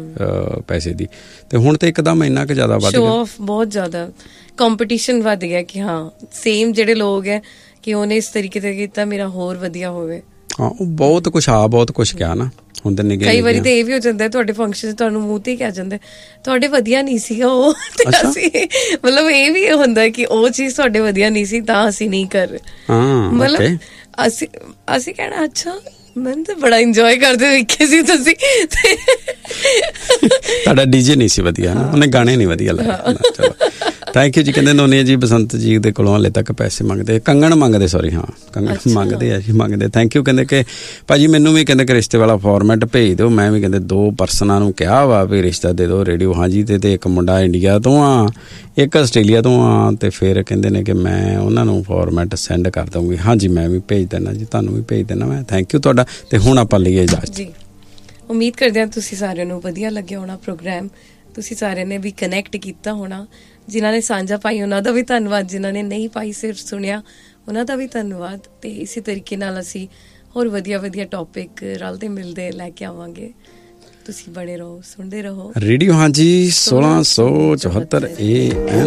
ਪੈਸੇ ਦੀ, ਤੇ ਹੁਣ ਤੇ ਇੱਕਦਮ ਇੰਨਾ ਕੁ ਜ਼ਿਆਦਾ ਵੱਧ ਗਿਆ, ਸ਼ੋ ਆਫ ਬਹੁਤ ਜ਼ਿਆਦਾ, ਕੰਪੀਟੀਸ਼ਨ ਵੱਧ ਗਿਆ ਕਿ ਹਾਂ ਸੇਮ ਜਿਹੜੇ ਲੋਕ ਹੈ ਕਿ ਉਹਨੇ ਇਸ ਤਰੀਕੇ ਤੇ ਕੀਤਾ ਮੇਰਾ ਹੋਰ ਵਧੀਆ ਹੋਵੇ। ਹਾਂ ਉਹ ਬਹੁਤ ਕੁਛ ਆ ਬਹੁਤ ਕੁਛ ਕਿਹਾ ਨਾ ਹੁੰਦੇ ਨੇ। ਕਈ ਵਾਰੀ ਤੇ ਇਹ ਵੀ ਹੋ ਜਾਂਦਾ ਤੁਹਾਡੇ ਫੰਕਸ਼ਨ ਤੁਹਾਨੂੰ ਮੂੰਹ ਤੇ ਕਹਿ ਜਾਂਦੇ ਤੁਹਾਡੇ ਵਧੀਆ ਨਹੀਂ ਸੀਗਾ ਉਹ, ਅਸੀਂ ਮਤਲਬ ਇਹ ਵੀ ਹੁੰਦਾ ਕਿ ਉਹ ਚੀਜ਼ ਤੁਹਾਡੇ ਵਧੀਆ ਨਹੀਂ ਸੀ ਤਾਂ ਅਸੀਂ ਨਹੀਂ ਕਰ ਰਹੇ। ਮਤਲਬ ਅਸੀਂ ਅਸੀਂ ਕਹਿਣਾ ਅੱਛਾ ਮੈਂ ਤਾਂ ਬੜਾ ਇੰਜੋਏ ਕਰਦੇ ਵੇਖੇ ਸੀ ਤੁਸੀਂ। ਤੁਹਾਡਾ ਡੀਜੇ ਨਹੀਂ ਸੀ ਵਧੀਆ ਨਾ, ਉਹਨੇ ਗਾਣੇ ਨਹੀਂ ਵਧੀਆ ਲਾਏ। ਚਲੋ ਥੈਂਕ ਯੂ ਜੀ। ਕਹਿੰਦੇ ਨੋਨੀਆ ਜੀ ਬਸੰਤ ਜੀ ਦੇ ਕੋਲੋਂ ਹਾਲੇ ਤੱਕ ਪੈਸੇ ਮੰਗਦੇ, ਕੰਗਣ ਮੰਗਦੇ, ਸੌਰੀ ਹਾਂ ਕੰਗਣ ਮੰਗਦੇ ਆ ਜੀ, ਮੰਗਦੇ। Thank you. ਕਹਿੰਦੇ ਕਿ ਭਾਜੀ ਮੈਨੂੰ ਵੀ ਕਹਿੰਦੇ ਕਿ ਰਿਸ਼ਤੇ ਵਾਲਾ ਫਾਰਮੈਟ ਭੇਜ ਦਿਓ। ਮੈਂ ਵੀ ਕਹਿੰਦੇ ਦੋ ਪਰਸਨਾਂ ਨੂੰ ਕਿਹਾ ਵਾ ਵੀ ਰਿਸ਼ਤਾ ਦੇ ਦਿਓ ਰੇਡੀਓ ਹਾਂਜੀ ਤੇ, ਤੇ ਇੱਕ ਮੁੰਡਾ ਇੰਡੀਆ ਤੋਂ ਆ, ਇੱਕ ਆਸਟ੍ਰੇਲੀਆ ਤੋਂ ਆ, ਤੇ ਫਿਰ ਕਹਿੰਦੇ ਨੇ ਕਿ ਮੈਂ ਉਹਨਾਂ ਨੂੰ ਫਾਰਮੈਟ ਸੈਂਡ ਕਰ ਦਊਂਗੀ। ਹਾਂਜੀ ਮੈਂ ਵੀ ਭੇਜ ਦੇਣਾ ਜੀ, ਤੁਹਾਨੂੰ ਵੀ ਭੇਜ ਦੇਣਾ ਮੈਂ। ਥੈਂਕ ਯੂ ਤੁਹਾਡਾ। ਤੇ ਹੁਣ ਆਪਾਂ ਲਈਏ ਇਜਾਜ਼ਤ ਜੀ। ਉਮੀਦ ਕਰਦੇ ਹਾਂ ਤੁਸੀਂ ਸਾਰਿਆਂ ਨੂੰ ਵਧੀਆ ਲੱਗਿਆ ਹੋਣਾ ਪ੍ਰੋਗਰਾਮ, ਤੁਸੀਂ ਸਾਰਿਆਂ ਨੇ ਵੀ ਕਨੈਕਟ ਕੀਤਾ ਹੋਣਾ। ਜਿਨ੍ਹਾਂ ਨੇ ਸਾਂਝਾ ਪਾਈ ਉਹਨਾਂ ਦਾ ਵੀ ਧੰਨਵਾਦ, ਜਿਨ੍ਹਾਂ ਨੇ ਨਹੀਂ ਪਾਈ ਸਿਰਫ ਸੁਣਿਆ ਉਹਨਾਂ ਦਾ ਵੀ ਧੰਨਵਾਦ। ਤੇ ਇਸੇ ਤਰੀਕੇ ਨਾਲ ਅਸੀਂ ਹੋਰ ਵਧੀਆ ਵਧੀਆ ਟੌਪਿਕ ਰਲਦੇ ਮਿਲਦੇ ਲੈ ਕੇ ਆਵਾਂਗੇ। ਤੁਸੀਂ ਬਣੇ ਰਹੋ, ਸੁਣਦੇ ਰਹੋ ਰੇਡੀਓ ਹਾਂਜੀ ਸੋਲਾਂ ਸੌ ਚੁਹੱਤਰ ਏ ਐਮ।